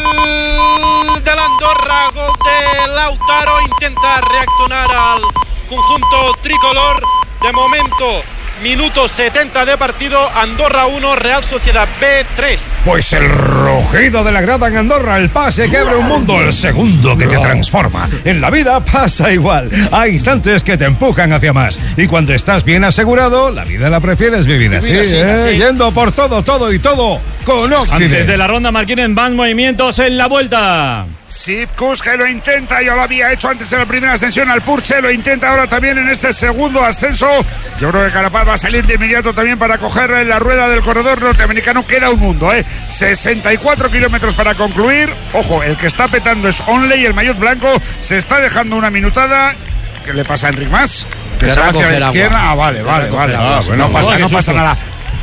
del Andorra, gol de Lautaro. Intenta reaccionar al conjunto tricolor. De momento, minuto 70 de partido. Andorra 1, Real Sociedad B 3. Pues el rugido de la grada en Andorra, el pase que abre un mundo, el segundo que te transforma. En la vida pasa igual. Hay instantes que te empujan hacia más. Y cuando estás bien asegurado, la vida la prefieres vivir así, yendo por todo y todo con Oxide. Antes de la ronda, Marquínez, van movimientos en la vuelta. Sipkus, que lo intenta, ya lo había hecho antes en la primera ascensión al Purche, lo intenta ahora también en este segundo ascenso. Yo creo que Carapaz va a salir de inmediato también para coger la rueda del corredor norteamericano. Queda un mundo, 64 kilómetros para concluir. Ojo, el que está petando es Onley, el maillot blanco, se está dejando una minutada. ¿Qué le pasa a Enric Mas? Que se va hacia la izquierda. Vale. No pasa nada.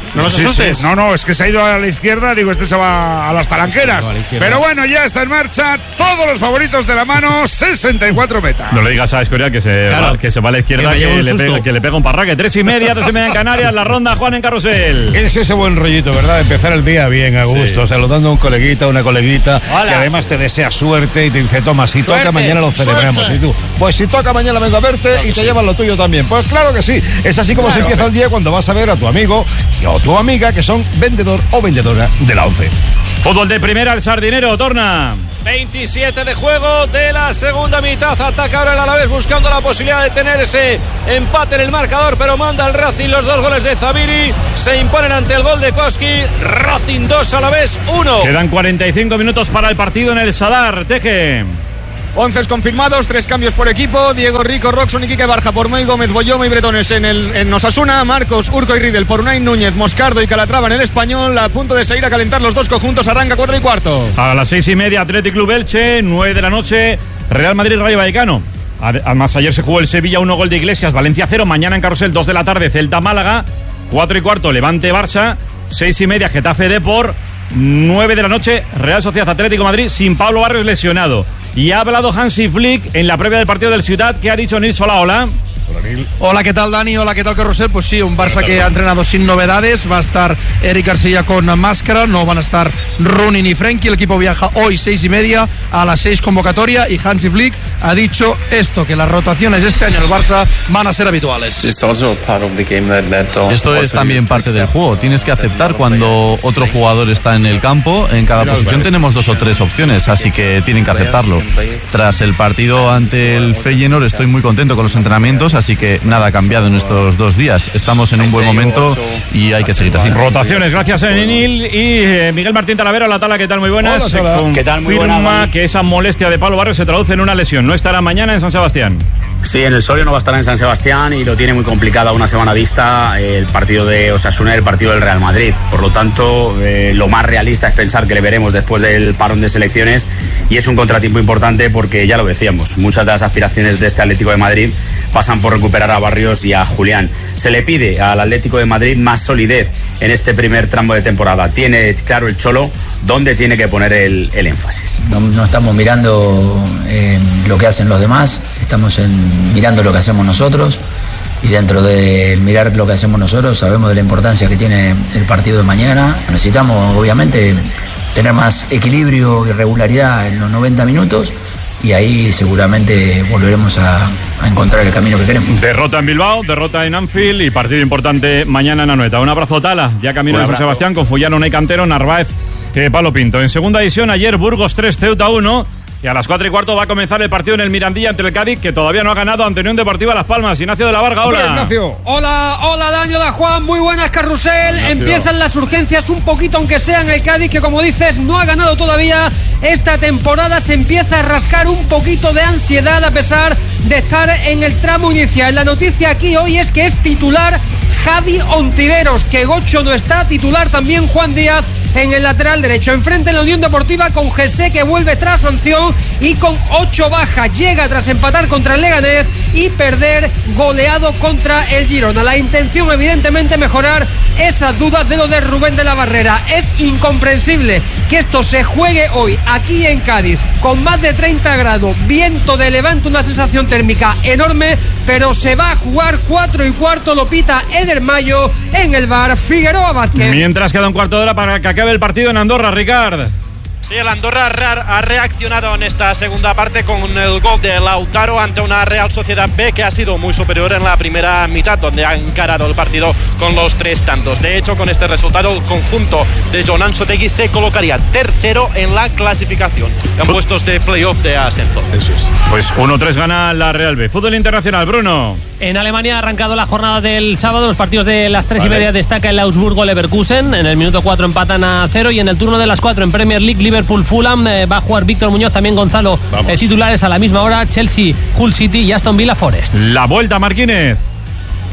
No nos asustes. No, es que se ha ido a la izquierda, digo, este se va a las talanqueras. Pero bueno, ya está en marcha, todos los favoritos de la mano, 64 metas. No le digas a Escorial que se va a la izquierda, que le pega un parraque. 3:30 en Canarias, la ronda, Juan, en Carrusel. Es ese buen rollito, ¿verdad? Empezar el día bien, a gusto, saludando a un coleguita, una coleguita, que además te desea suerte y te dice, toma, si toca mañana lo celebramos. Y tú, pues si toca mañana vengo a verte y te llevas lo tuyo también. Pues claro que sí, es así como se empieza el día cuando vas a ver a tu amigo o tu amiga que son vendedor o vendedora de la 11. Fútbol de primera, el Sardinero, torna. 27 de juego de la segunda mitad. Ataca ahora el Alavés buscando la posibilidad de tener ese empate en el marcador, pero manda el Racing los 2 goles de Zabiri. Se imponen ante el gol de Koski. Racing 2, Alavés 1. Quedan 45 minutos para el partido en el Sadar. Teje. 11 confirmados, 3 cambios por equipo. Diego Rico, Roxon y Quique Barja por Moy Gómez, Boyoma y Bretones en Osasuna. Marcos, Urco y Riedel por Unai Núñez, Moscardo y Calatrava en el Español. A punto de seguir a calentar los dos conjuntos. Arranca 4:15. A las 6:30, Athletic Club Elche. 9 de la noche, Real Madrid Rayo Vallecano. Además, ayer se jugó el Sevilla, 1 gol de Iglesias, Valencia 0. Mañana en Carrusel, 2 de la tarde, Celta Málaga. 4:15, Levante Barça. 6:30, Getafe Depor. 9 de la noche, Real Sociedad Atlético Madrid, sin Pablo Barrios lesionado. Y ha hablado Hansi Flick en la previa del partido del Ciudad. ¿Qué ha dicho Nils? Hola. Hola, ¿qué tal, Dani? Hola, ¿qué tal, Carrusel? Pues sí, un Barça que ha entrenado sin novedades. Va a estar Eric García con máscara, no van a estar Rooney ni Frenkie. El equipo viaja hoy 6:30, a las 6 convocatoria, y Hansi Flick ha dicho esto, que las rotaciones este año en el Barça van a ser habituales. Esto es también parte del juego. Tienes que aceptar cuando otro jugador está en el campo. En cada posición tenemos 2 o 3 opciones, así que tienen que aceptarlo. Tras el partido ante el Feyenoord estoy muy contento con los entrenamientos, así que nada ha cambiado en estos 2 días. Estamos en un buen momento y hay que seguir así. Rotaciones, gracias a Enil. Y Miguel Martín Talavera, la Tala, ¿qué tal? Muy buenas. ¿Qué tal? Muy buenas. Confirma que esa molestia de Pablo Barrios se traduce en una lesión. No estará mañana en San Sebastián. Sí, en el Soria no va a estar en San Sebastián y lo tiene muy complicado a una semana vista el partido de Osasuna y el partido del Real Madrid. Por lo tanto, lo más realista es pensar que le veremos después del parón de selecciones, y es un contratiempo importante porque, ya lo decíamos, muchas de las aspiraciones de este Atlético de Madrid pasan por recuperar a Barrios y a Julián. Se le pide al Atlético de Madrid más solidez en este primer tramo de temporada. Tiene claro el Cholo dónde tiene que poner el énfasis. No estamos mirando lo que hacen los demás, estamos mirando lo que hacemos nosotros, y dentro de mirar lo que hacemos nosotros sabemos de la importancia que tiene el partido de mañana. Necesitamos, obviamente, tener más equilibrio y regularidad en los 90 minutos, y ahí seguramente volveremos a encontrar el camino que queremos. Derrota en Bilbao, derrota en Anfield y partido importante mañana en Anoeta. Un abrazo, Tala, ya camino de San Sebastián con Fullano, Ney Cantero, Narváez, Pablo Pinto. En segunda división, ayer Burgos 3, Ceuta 1. Y a las 4:15 va a comenzar el partido en el Mirandilla ante el Cádiz, que todavía no ha ganado ante Unión Deportiva Las Palmas. Ignacio de la Varga, hola. Hola, Dani, hola, Juan. Muy buenas, Carrusel. Ignacio. Empiezan las urgencias un poquito, aunque sea en el Cádiz, que como dices, no ha ganado todavía esta temporada. Se empieza a rascar un poquito de ansiedad a pesar de estar en el tramo inicial. La noticia aquí hoy es que es titular Javi Ontiveros, que Gocho no está, titular también Juan Díaz en el lateral derecho. Enfrente en la Unión Deportiva con Jesse, que vuelve tras sanción y con 8 bajas. Llega tras empatar contra el Leganés y perder goleado contra el Girona. La intención, evidentemente, mejorar esas dudas de lo de Rubén de la Barrera. Es incomprensible que esto se juegue hoy aquí en Cádiz con más de 30 grados, viento de levante, una sensación térmica enorme, pero se va a jugar 4:15. Lo pita Eder Mayo en el bar Figueroa Vázquez. Mientras queda un cuarto de hora para que acabe el partido en Andorra, Ricard. Sí, el Andorra ha reaccionado en esta segunda parte con el gol de Lautaro ante una Real Sociedad B que ha sido muy superior en la primera mitad, donde ha encarado el partido con los 3 tantos. De hecho, con este resultado, el conjunto de Jon Ansotegui se colocaría tercero en la clasificación, en puestos de playoff de ascenso. Eso es. Pues 1-3 gana la Real B. Fútbol internacional, Bruno. En Alemania ha arrancado la jornada del sábado. Los partidos de las 3:30 destaca el Augsburgo-Leverkusen. En el minuto 4 empatan a 0, y en el turno de las 4 en Premier League, Liverpool-Fulham, va a jugar Víctor Muñoz, también Gonzalo, titulares a la misma hora. Chelsea, Hull City y Aston Villa Forest. La vuelta, Marquínez.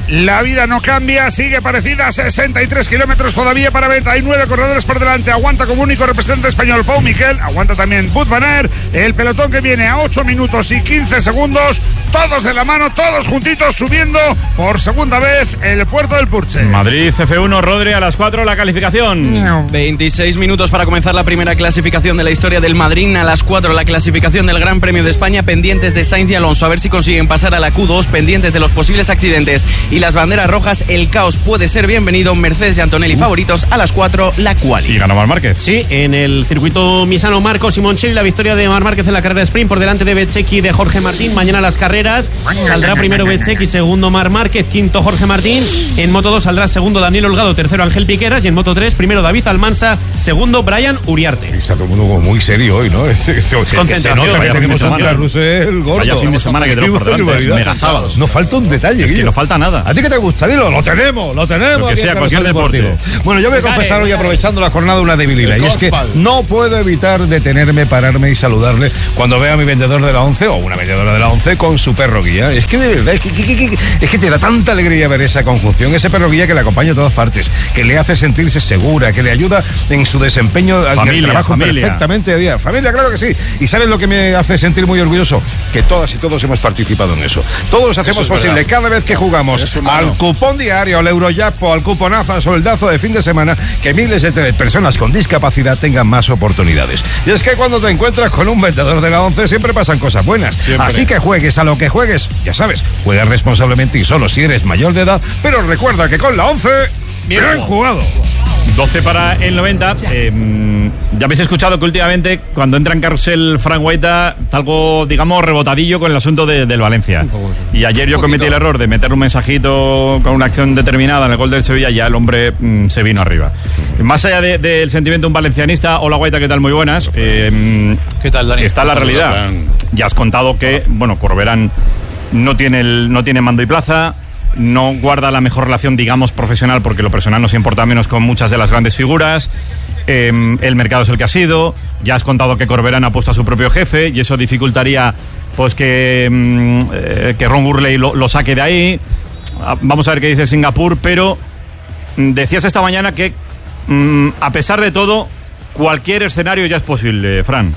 La vida no cambia, sigue parecida. 63 kilómetros todavía para Beta. Hay 9 corredores por delante. Aguanta como único representante español Pau Miquel. Aguanta también Wout van Aert. El pelotón que viene a 8 minutos y 15 segundos. Todos de la mano, todos juntitos, subiendo por segunda vez el puerto del Purche. Madrid F1, Rodri, a las 4 la calificación. 26 minutos para comenzar la primera clasificación de la historia del Madrid. A las 4 la clasificación del Gran Premio de España. Pendientes de Sainz y Alonso. A ver si consiguen pasar a la Q2. Pendientes de los posibles accidentes y las banderas rojas. El caos puede ser bienvenido. Mercedes y Antonelli favoritos. A las 4 la quali. Y ganó Marc Márquez. Sí, en el circuito misano Marco Simoncelli, la victoria de Marc Márquez en la carrera de sprint por delante de Bezzecchi y de Jorge Martín. Mañana las carreras saldrá primero Bezzecchi, segundo Marc Márquez, quinto Jorge Martín. En Moto 2 saldrá segundo Daniel Holgado, tercero Ángel Piqueras, y en Moto 3 primero David Almansa, segundo Brian Uriarte. Está todo el mundo como muy serio hoy, ¿no? Concentración. Que tenemos a Carrusel gordo. Vaya fin de semana que tenemos por delante. Mega sábados. No falta un detalle. Es que no falta nada. ¿A ti qué te gusta? Dilo, lo tenemos. Lo que sea, cualquier deporte. Bueno, yo voy a confesar hoy, aprovechando la jornada, una debilidad. Y es que no puedo evitar detenerme, pararme y saludarle cuando veo a mi vendedor de la 11 o una vendedora de la 11 con su perro guía. Es que de verdad, es que te da tanta alegría ver esa conjunción, ese perro guía que le acompaña a todas partes, que le hace sentirse segura, que le ayuda en su desempeño al trabajo perfectamente de día. Familia, claro que sí. ¿Y sabes lo que me hace sentir muy orgulloso? Que todas y todos hemos participado en eso. Todos hacemos posible cada vez que jugamos al cupón diario, al Eurojackpot, al cuponazo, al soldazo de fin de semana, que miles de personas con discapacidad tengan más oportunidades. Y es que cuando te encuentras con un vendedor de la 11 siempre pasan cosas buenas. Siempre. Así que juegues a lo que juegues, ya sabes, juega responsablemente y solo si eres mayor de edad, pero recuerda que con la 11, bien jugado. 12 para el 90. Ya habéis escuchado que últimamente cuando entra en carrusel Frank Guaita está algo, digamos, rebotadillo con el asunto del Valencia. Y ayer yo cometí el error de meter un mensajito con una acción determinada en el gol del Sevilla y ya el hombre se vino arriba. Más allá del sentimiento un valencianista, hola Guaita, ¿qué tal? Muy buenas. ¿Qué tal, Dani? Está la realidad. Ya has contado que, bueno, Corberán no tiene mando y plaza. No guarda la mejor relación, digamos, profesional, porque lo personal no se importa menos con muchas de las grandes figuras. El mercado es el que ha sido. Ya has contado que Corberán ha puesto a su propio jefe y eso dificultaría pues que Ron Gurley lo saque de ahí. Vamos a ver qué dice Singapur, pero decías esta mañana que a pesar de todo cualquier escenario ya es posible, Fran.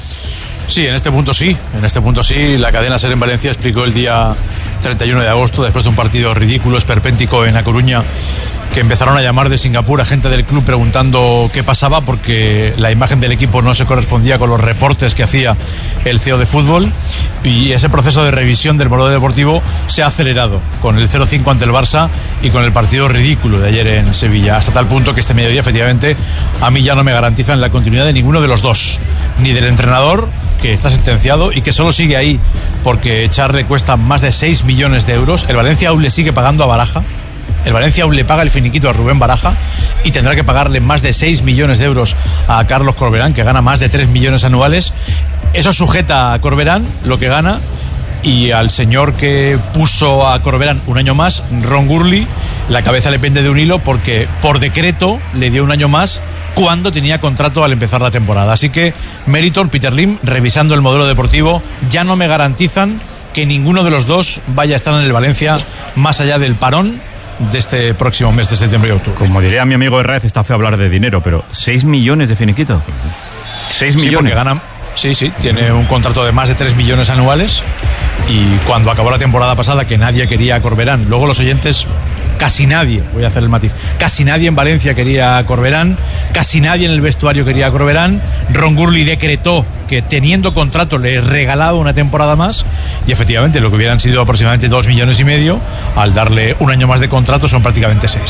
Sí, en este punto sí. La cadena SER en Valencia explicó el día 31 de agosto, después de un partido ridículo, esperpéntico en A Coruña, que empezaron a llamar de Singapur a gente del club preguntando qué pasaba, porque la imagen del equipo no se correspondía con los reportes que hacía el CEO de fútbol, y ese proceso de revisión del modelo deportivo se ha acelerado con el 0-5 ante el Barça y con el partido ridículo de ayer en Sevilla, hasta tal punto que este mediodía efectivamente a mí ya no me garantizan la continuidad de ninguno de los dos, ni del entrenador, que está sentenciado y que solo sigue ahí porque echarle cuesta más de 6 millones de euros. El Valencia aún le sigue pagando a Baraja. El Valencia aún le paga el finiquito a Rubén Baraja y tendrá que pagarle más de 6 millones de euros a Carlos Corberán, que gana más de 3 millones anuales. Eso sujeta a Corberán lo que gana, y al señor que puso a Corberán un año más, Ron Gurley, la cabeza le pende de un hilo porque por decreto le dio un año más cuando tenía contrato al empezar la temporada. Así que Meriton, Peter Lim, revisando el modelo deportivo, ya no me garantizan que ninguno de los dos vaya a estar en el Valencia más allá del parón de este próximo mes de septiembre y octubre. Como diría mi amigo Herrera, está feo hablar de dinero, pero 6 millones de finiquito. 6 millones. Ganan. Sí, tiene un contrato de más de 3 millones anuales, y cuando acabó la temporada pasada, que nadie quería a Corberán, luego los oyentes, casi nadie, voy a hacer el matiz, casi nadie en Valencia quería a Corberán, casi nadie en el vestuario quería a Corberán. Ron Gurley decretó que teniendo contrato le regalaba una temporada más, y efectivamente lo que hubieran sido aproximadamente 2 millones y medio, al darle un año más de contrato son prácticamente 6.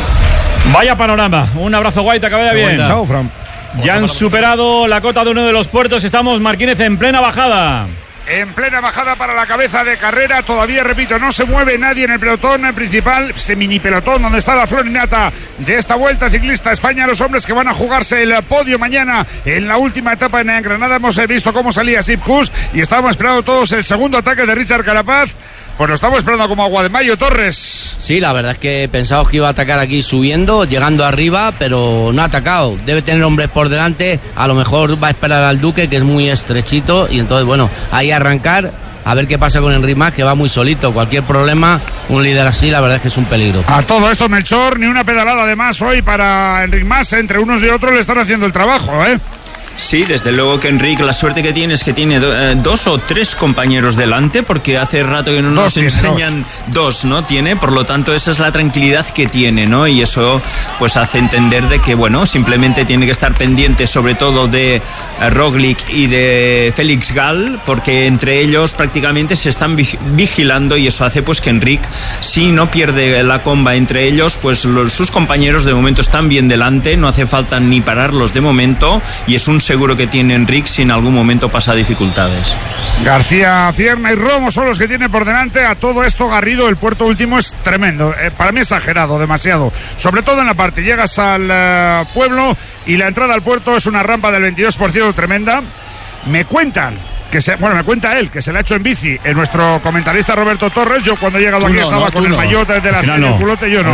Vaya panorama. Un abrazo, Guaita, que vaya bien. Chao, Fran. Ya han superado la cota de uno de los puertos. Estamos, Marquínez, en plena bajada. En plena bajada para la cabeza de carrera. Todavía, repito, no se mueve nadie en el pelotón principal, ese mini pelotón donde está la florinata de esta Vuelta Ciclista España. Los hombres que van a jugarse el podio mañana en la última etapa en Granada. Hemos visto cómo salía Sepp Kuss y estábamos esperando todos el segundo ataque de Richard Carapaz. Pues lo estamos esperando como agua de mayo, Torres. Sí, la verdad es que pensábamos que iba a atacar aquí subiendo, llegando arriba, pero no ha atacado. Debe tener hombres por delante, a lo mejor va a esperar al Duque, que es muy estrechito, y entonces, bueno, ahí arrancar, a ver qué pasa con Enric Mas, que va muy solito. Cualquier problema un líder así, la verdad es que es un peligro. A todo esto, Melchor, ni una pedalada de más hoy para Enric Mas. Entre unos y otros le están haciendo el trabajo, ¿eh? Sí, desde luego que Enric, la suerte que tiene es que tiene 2 o 3 compañeros delante, porque hace rato que no nos enseñan dos, ¿no? Tiene, por lo tanto esa es la tranquilidad que tiene, ¿no? Y eso pues hace entender de que, bueno, simplemente tiene que estar pendiente sobre todo de Roglic y de Félix Gall, porque entre ellos prácticamente se están vigilando, y eso hace pues que Enric, si no pierde la comba entre ellos, pues sus compañeros de momento están bien delante, no hace falta ni pararlos de momento, y es un seguro que tiene Enric si en algún momento pasa dificultades. García Pierna y Romo son los que tiene por delante. A todo esto, Garrido, el puerto último es tremendo, para mí exagerado, demasiado, sobre todo en la parte, llegas al pueblo y la entrada al puerto es una rampa del 22% tremenda. Me cuentan me cuenta él que se le ha hecho en bici nuestro comentarista Roberto Torres. Yo cuando he llegado aquí estaba con el maillot de la serie culote. Yo no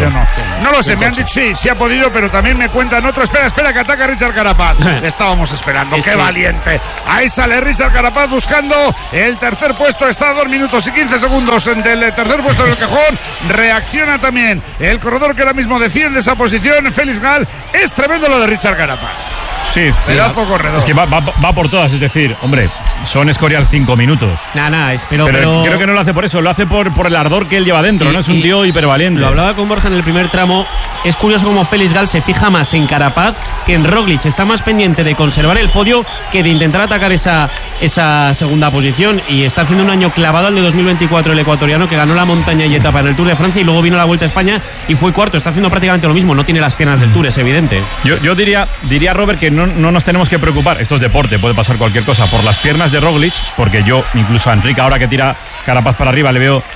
lo sé, me han dicho sí ha podido, pero también me cuentan otro. Espera que ataca Richard Carapaz. Le estábamos esperando, qué valiente. Ahí sale Richard Carapaz buscando el tercer puesto. Está a 2 minutos y 15 segundos del tercer puesto del cajón. Reacciona también el corredor que ahora mismo defiende esa posición, Félix Gall. Es tremendo lo de Richard Carapaz. Sí, pedazo corredor. Es que va por todas, es decir, hombre, son Escorial 5 minutos. Pero creo que no lo hace por eso, lo hace por el ardor que él lleva dentro, ¿no? Es un tío hipervaliente. Lo hablaba con Borja en el primer tramo. Es curioso cómo Félix Gall se fija más en Carapaz que en Roglic. Está más pendiente de conservar el podio que de intentar atacar esa segunda posición. Y está haciendo un año clavado al de 2024 el ecuatoriano, que ganó la montaña y etapa en el Tour de Francia y luego vino a la Vuelta a España y fue cuarto. Está haciendo prácticamente lo mismo, no tiene las piernas del Tour, es evidente. Yo diría, Robert, que no nos tenemos que preocupar, esto es deporte, puede pasar cualquier cosa, por las piernas de Roglic, porque yo incluso a Enric, ahora que tira Carapaz para arriba, le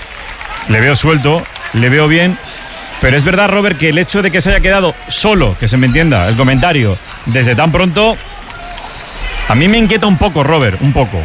veo suelto, le veo bien. Pero es verdad, Robert, que el hecho de que se haya quedado solo, que se me entienda el comentario, desde tan pronto, a mí me inquieta un poco, Robert, un poco.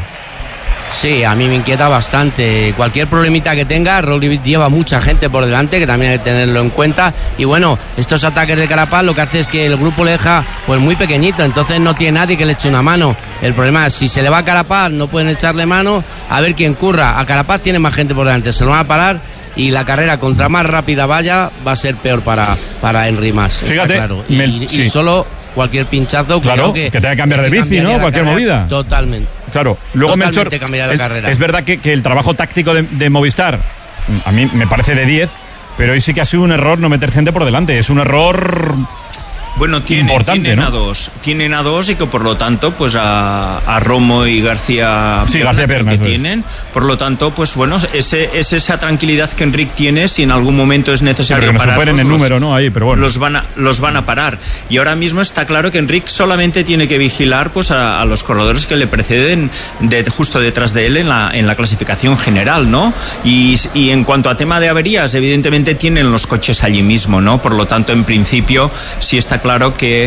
Sí, a mí me inquieta bastante. Cualquier problemita que tenga, Roglic lleva mucha gente por delante, que también hay que tenerlo en cuenta. Y bueno, estos ataques de Carapaz lo que hace es que el grupo le deja pues muy pequeñito, entonces no tiene nadie que le eche una mano. El problema es, si se le va a Carapaz, no pueden echarle mano, a ver quién curra. A Carapaz tiene más gente por delante, se lo van a parar, y la carrera contra más rápida vaya va a ser peor para Enric Mas. Fíjate, claro. Y solo cualquier pinchazo, claro, que tenga que cambiar de bici, ¿no? Cualquier movida. Totalmente. Claro, luego Melchor, es verdad que el trabajo táctico de Movistar a mí me parece de 10, pero hoy sí que ha sido un error no meter gente por delante, es un error Bueno, tienen a dos y que por lo tanto pues a Romo y García Perna que tienen, por lo tanto pues bueno, es esa tranquilidad que Enric tiene si en algún momento es necesario parar. Pero que no superen el número, ¿no? Ahí, pero bueno. Los van a parar. Y ahora mismo está claro que Enric solamente tiene que vigilar pues a los corredores que le preceden justo detrás de él en la clasificación general, ¿no? Y en cuanto a tema de averías, evidentemente tienen los coches allí mismo, ¿no? Por lo tanto, en principio, sí está claro que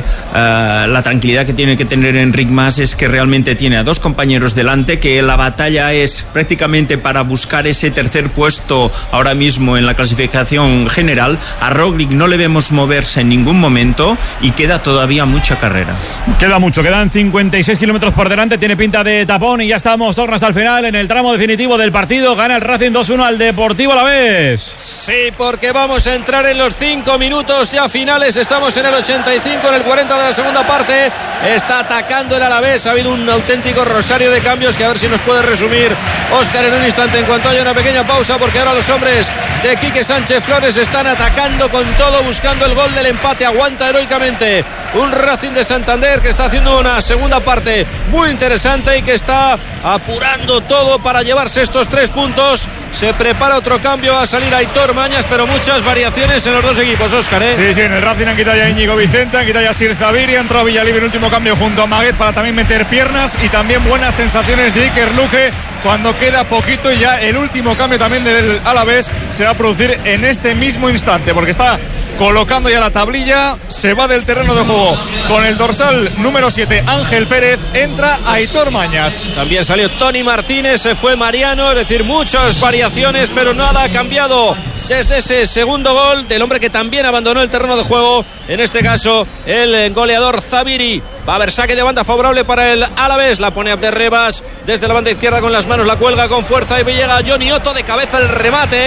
la tranquilidad que tiene que tener Enric Mas es que realmente tiene a dos compañeros delante, que la batalla es prácticamente para buscar ese tercer puesto ahora mismo en la clasificación general. A Roglic no le vemos moverse en ningún momento y queda todavía mucha carrera. Queda mucho, quedan 56 kilómetros por delante, tiene pinta de tapón y ya estamos tornos al final en el tramo definitivo del partido. Gana el Racing 2-1 al Deportivo Alavés. Sí, porque vamos a entrar en los 5 minutos ya finales, estamos en el 85, en el 40 de la segunda parte, está atacando el Alavés, ha habido un auténtico rosario de cambios que a ver si nos puede resumir Óscar en un instante en cuanto haya una pequeña pausa, porque ahora los hombres de Quique Sánchez Flores están atacando con todo, buscando el gol del empate. Aguanta heroicamente un Racing de Santander que está haciendo una segunda parte muy interesante y que está apurando todo para llevarse estos 3 puntos. Se prepara otro cambio, a salir Aitor Mañas, pero muchas variaciones en los dos equipos, Óscar, ¿eh? Sí, en el Racing han quitado ya a Íñigo Vicente, han quitado ya a Sir Zaviri, ha entrado Villalibre en el último cambio junto a Maguet para también meter piernas, y también buenas sensaciones de Iker Luque cuando queda poquito, y ya el último cambio también del Alavés se va a producir en este mismo instante, porque está colocando ya la tablilla, se va del terreno de juego con el dorsal número 7 Ángel Pérez, entra Aitor Mañas. También salió Tony Martínez, se fue Mariano, es decir, muchas variaciones, pero nada ha cambiado desde ese segundo gol del hombre que también abandonó el terreno de juego, en este caso el goleador Zaviri. Va a haber saque de banda favorable para el Alavés, la pone Abderrebas desde la banda izquierda con las manos, la cuelga con fuerza y llega Johnny Otto de cabeza, el remate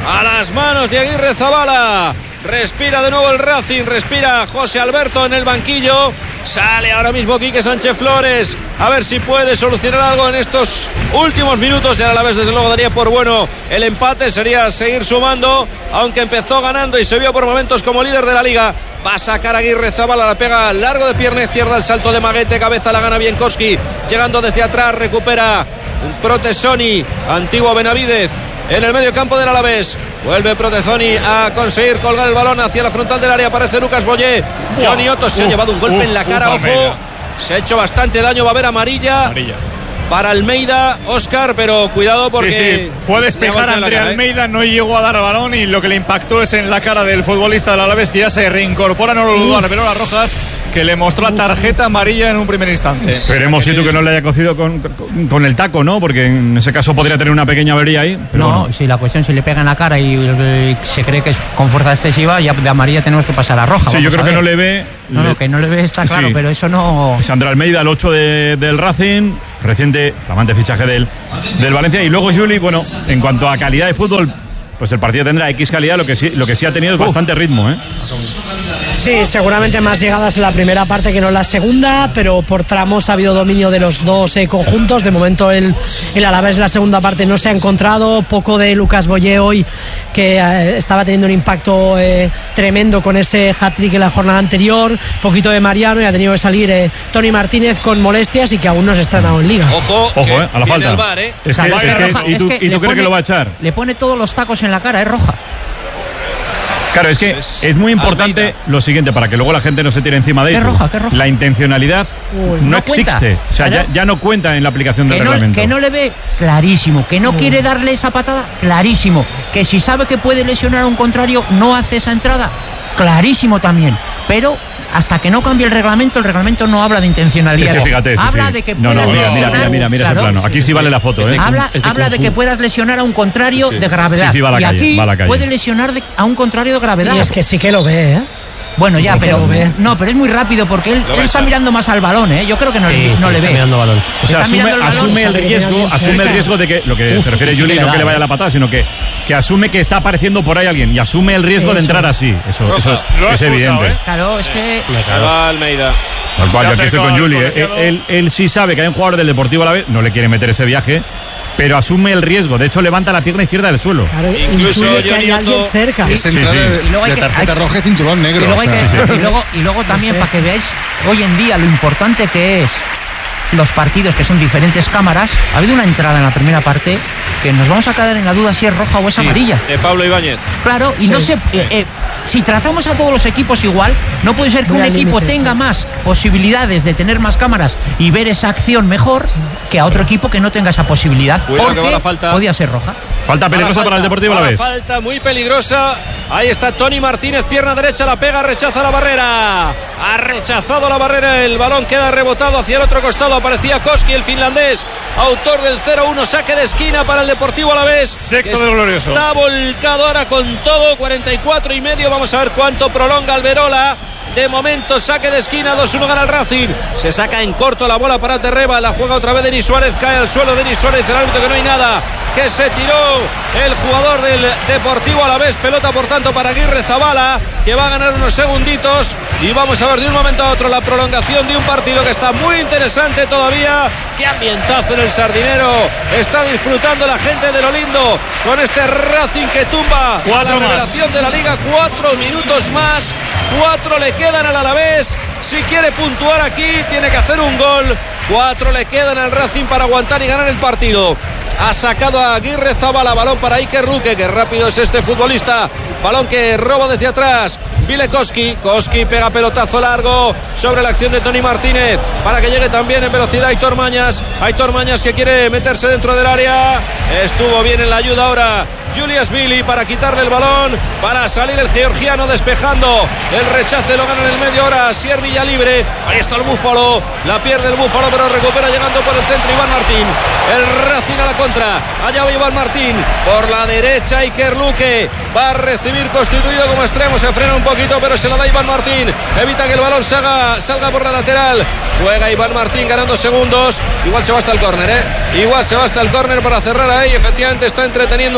a las manos de Aguirre Zabala. Respira de nuevo el Racing, respira José Alberto en el banquillo. Sale ahora mismo Quique Sánchez Flores, a ver si puede solucionar algo en estos últimos minutos. Ya a la vez, desde luego, daría por bueno el empate, sería seguir sumando, aunque empezó ganando y se vio por momentos como líder de la liga. Va a sacar Aguirre Zabala, la pega largo de pierna izquierda, el salto de Maguete, cabeza la gana Bienkowski, llegando desde atrás, recupera Protesoni, antiguo Benavidez. En el medio campo del Alavés vuelve Protezoni a conseguir colgar el balón hacia la frontal del área. Aparece Lucas Boyé. Johnny Otto se ha llevado un golpe en la cara. Ojo, se ha hecho bastante daño. Va a haber amarilla para Almeida, Óscar, pero cuidado porque... Sí, fue despejar a André Almeida, no llegó a dar el balón y lo que le impactó es en la cara del futbolista del Alavés, que ya se reincorpora, no lo dudó, reveló las rojas, que le mostró la tarjeta amarilla en un primer instante. Esperemos, Situ, que no le haya cocido con el taco, ¿no? Porque en ese caso podría tener una pequeña avería ahí. Pero no, bueno. Si la cuestión se le pega en la cara y se cree que es con fuerza excesiva, ya de amarilla tenemos que pasar a roja. Sí, yo creo que no le ve... que no le ve está claro, pero eso no... Es André Almeida, el 8 del Racing, reciente, flamante fichaje del Valencia. Y luego Juli, bueno, en cuanto a calidad de fútbol, pues el partido tendrá X calidad, lo que sí ha tenido es bastante ritmo, ¿eh? Sí, seguramente más llegadas en la primera parte que no en la segunda, pero por tramos ha habido dominio de los dos conjuntos. De momento el Alavés en la segunda parte no se ha encontrado. Poco de Lucas Boyé hoy, que estaba teniendo un impacto tremendo con ese hat-trick en la jornada anterior. Poquito de Mariano, y ha tenido que salir Tony Martínez con molestias y que aún no se ha estrenado en Liga. Ojo, a la falta. Bar, ¿Y tú crees que lo va a echar? Le pone todos los tacos en la cara, es roja. Claro, es que es muy importante Almeida. Lo siguiente, para que luego la gente no se tire encima de ello. ¿Qué roja? La intencionalidad no existe. O sea, ya no cuenta en la aplicación del reglamento. Que no le ve clarísimo, que no quiere darle esa patada, clarísimo. Que si sabe que puede lesionar a un contrario, no hace esa entrada, clarísimo también. Pero hasta que no cambie el reglamento no habla de intencionalidad. Es que fíjate, habla de que puedas lesionar. Mira ese plano. Aquí sí vale la foto, ¿eh? Habla de que puedas lesionar a un contrario de gravedad. Sí, va a la calle, aquí va a la calle. Puede lesionar a un contrario de gravedad. Y es que sí que lo ve, ¿eh? Bueno, ya, pero es muy rápido porque él está mirando más al balón, ¿eh? Yo creo que no le ve. Mirando balón. O sea, asume el riesgo de que lo que se refiere Juli, no que le vaya la patada, sino que asume que está apareciendo por ahí alguien y asume el riesgo de entrar así. Eso es evidente. Claro, es que se va Almeida. Tal cual, yo aquí estoy con Juli. Él sí sabe que hay un jugador del Deportivo Alavés, no le quiere meter ese viaje, pero asume el riesgo. De hecho, levanta la pierna izquierda del suelo. Claro, incluso que hay alguien cerca. Es entrada de tarjeta roja y cinturón negro. Y luego también, para que veáis hoy en día lo importante que es los partidos, que son diferentes cámaras. Ha habido una entrada en la primera parte que nos vamos a quedar en la duda si es roja o es amarilla. De Pablo Ibáñez. Claro, y no sé... si tratamos a todos los equipos igual, no puede ser que un equipo tenga más posibilidades de tener más cámaras y ver esa acción mejor que a otro equipo que no tenga esa posibilidad. Cuidado, porque que va la falta. Podía ser roja. Falta peligrosa para el Deportivo Alavés. Falta muy peligrosa. Ahí está Tony Martínez, pierna derecha, la pega, rechaza la barrera. Ha rechazado la barrera, el balón queda rebotado hacia el otro costado. Aparecía Koski, el finlandés, autor del 0-1, saque de esquina para el Deportivo Alavés. Sexto del glorioso. Está volcado ahora con todo, 44 y medio. Vamos a ver cuánto prolonga Alberola. De momento, saque de esquina, 2-1 gana el Racing. Se saca en corto la bola para Terreba. La juega otra vez Denis Suárez. Cae al suelo Denis Suárez. El árbitro que no hay nada. Que se tiró el jugador del Deportivo Alavés. Pelota, por tanto, para Aguirre Zabala, que va a ganar unos segunditos. Y vamos a ver de un momento a otro la prolongación de un partido que está muy interesante todavía. Qué ambientazo en el Sardinero. Está disfrutando la gente de lo lindo con este Racing que tumba a la revelación de la Liga. 4 minutos más. 4 le quedan al Alavés. Si quiere puntuar aquí, tiene que hacer un gol. 4 le quedan al Racing para aguantar y ganar el partido. Ha sacado a Aguirre Zabala, balón para Iker Ruque, que rápido es este futbolista. Balón que roba desde atrás. Vile Koski pega pelotazo largo sobre la acción de Tony Martínez para que llegue también en velocidad Aitor Mañas que quiere meterse dentro del área. Estuvo bien en la ayuda ahora Julius Billy para quitarle el balón, para salir el georgiano despejando. El rechace lo gana en el medio ahora Sier Villalibre. Ahí está el Búfalo, la pierde el Búfalo, pero recupera llegando por el centro Iván Martín. El Racing a la contra, allá va Iván Martín por la derecha. Iker Luque va a recibir constituido como extremo, se frena un poquito, pero se la da Iván Martín, evita que el balón salga por la lateral. Juega Iván Martín ganando segundos. Igual se va hasta el córner, igual se va hasta el córner para cerrar ahí. Efectivamente está entreteniendo un poco el juego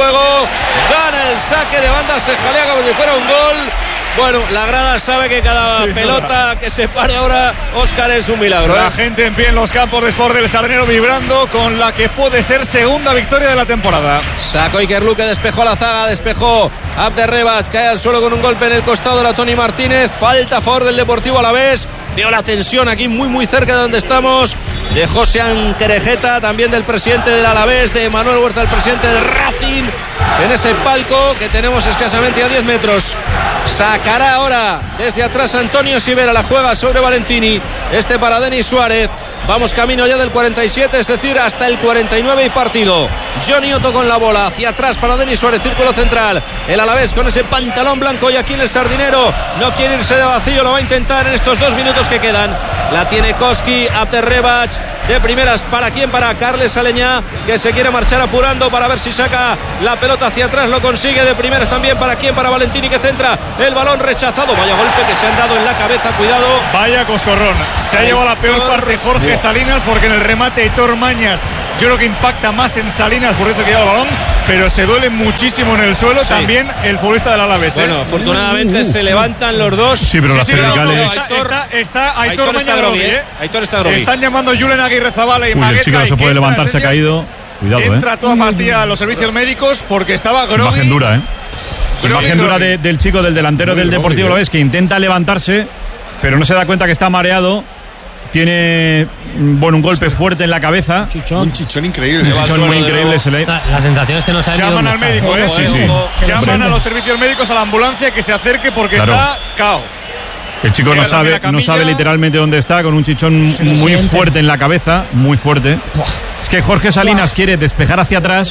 juego. Gana el saque de banda, se jalea como si fuera un gol. Bueno, la grada sabe que cada pelota que se pare ahora, Óscar, es un milagro. La gente en pie en los campos de Sport del Sardinero vibrando con la que puede ser segunda victoria de la temporada. Sacó Iker Luque, despejó la zaga, despejó Abderrebac, cae al suelo con un golpe en el costado de Toni Martínez. Falta a favor del Deportivo Alavés. Veo la tensión aquí muy cerca de donde estamos, de José Anquerejeta, también del presidente del Alavés, de Manuel Huerta, el presidente del Racing, en ese palco que tenemos escasamente a 10 metros. Sacará ahora desde atrás Antonio Sivera, la juega sobre Valentini, este para Denis Suárez. Vamos camino ya del 47, es decir, hasta el 49 y partido. Johnny Otto con la bola, hacia atrás para Denis Suárez, círculo central. El Alavés con ese pantalón blanco y aquí en el Sardinero no quiere irse de vacío, lo va a intentar en estos 2 minutos que quedan. La tiene Koski, Abderrebac, de primeras, ¿para quién? Para Carles Aleñá, que se quiere marchar apurando para ver si saca la pelota hacia atrás, lo consigue de primeras también. ¿Para quién? Para Valentini, que centra el balón rechazado. Vaya golpe que se han dado en la cabeza, cuidado. Vaya coscorrón, se ha llevado la peor parte Jorge Salinas, porque en el remate Héctor Mañas yo creo que impacta más en Salinas, por eso que lleva el balón, pero se duele muchísimo en el suelo también el futbolista del Alavés. Bueno, afortunadamente se levantan los dos. Sí, pero las cervicales. Está Aitor Mañas Grovi, Aitor está Grovi. Están llamando Julen Aguirre Zabala y Magueta. El chico no se puede levantar, se ha caído. Cuidado, entra toda pastilla a los servicios médicos porque estaba Grovi. Imagen dura, Imagen dura del chico, del delantero del Deportivo Alavés, que intenta levantarse, pero no se da cuenta que está mareado. Tiene un golpe fuerte en la cabeza. Un chichón increíble. Un chichón muy increíble. La sensación es que no saben. Llaman al médico, Llaman a los servicios médicos, a la ambulancia, que se acerque porque está cao. El chico no sabe literalmente dónde está, con un chichón muy fuerte en la cabeza, muy fuerte. Es que Jorge Salinas quiere despejar hacia atrás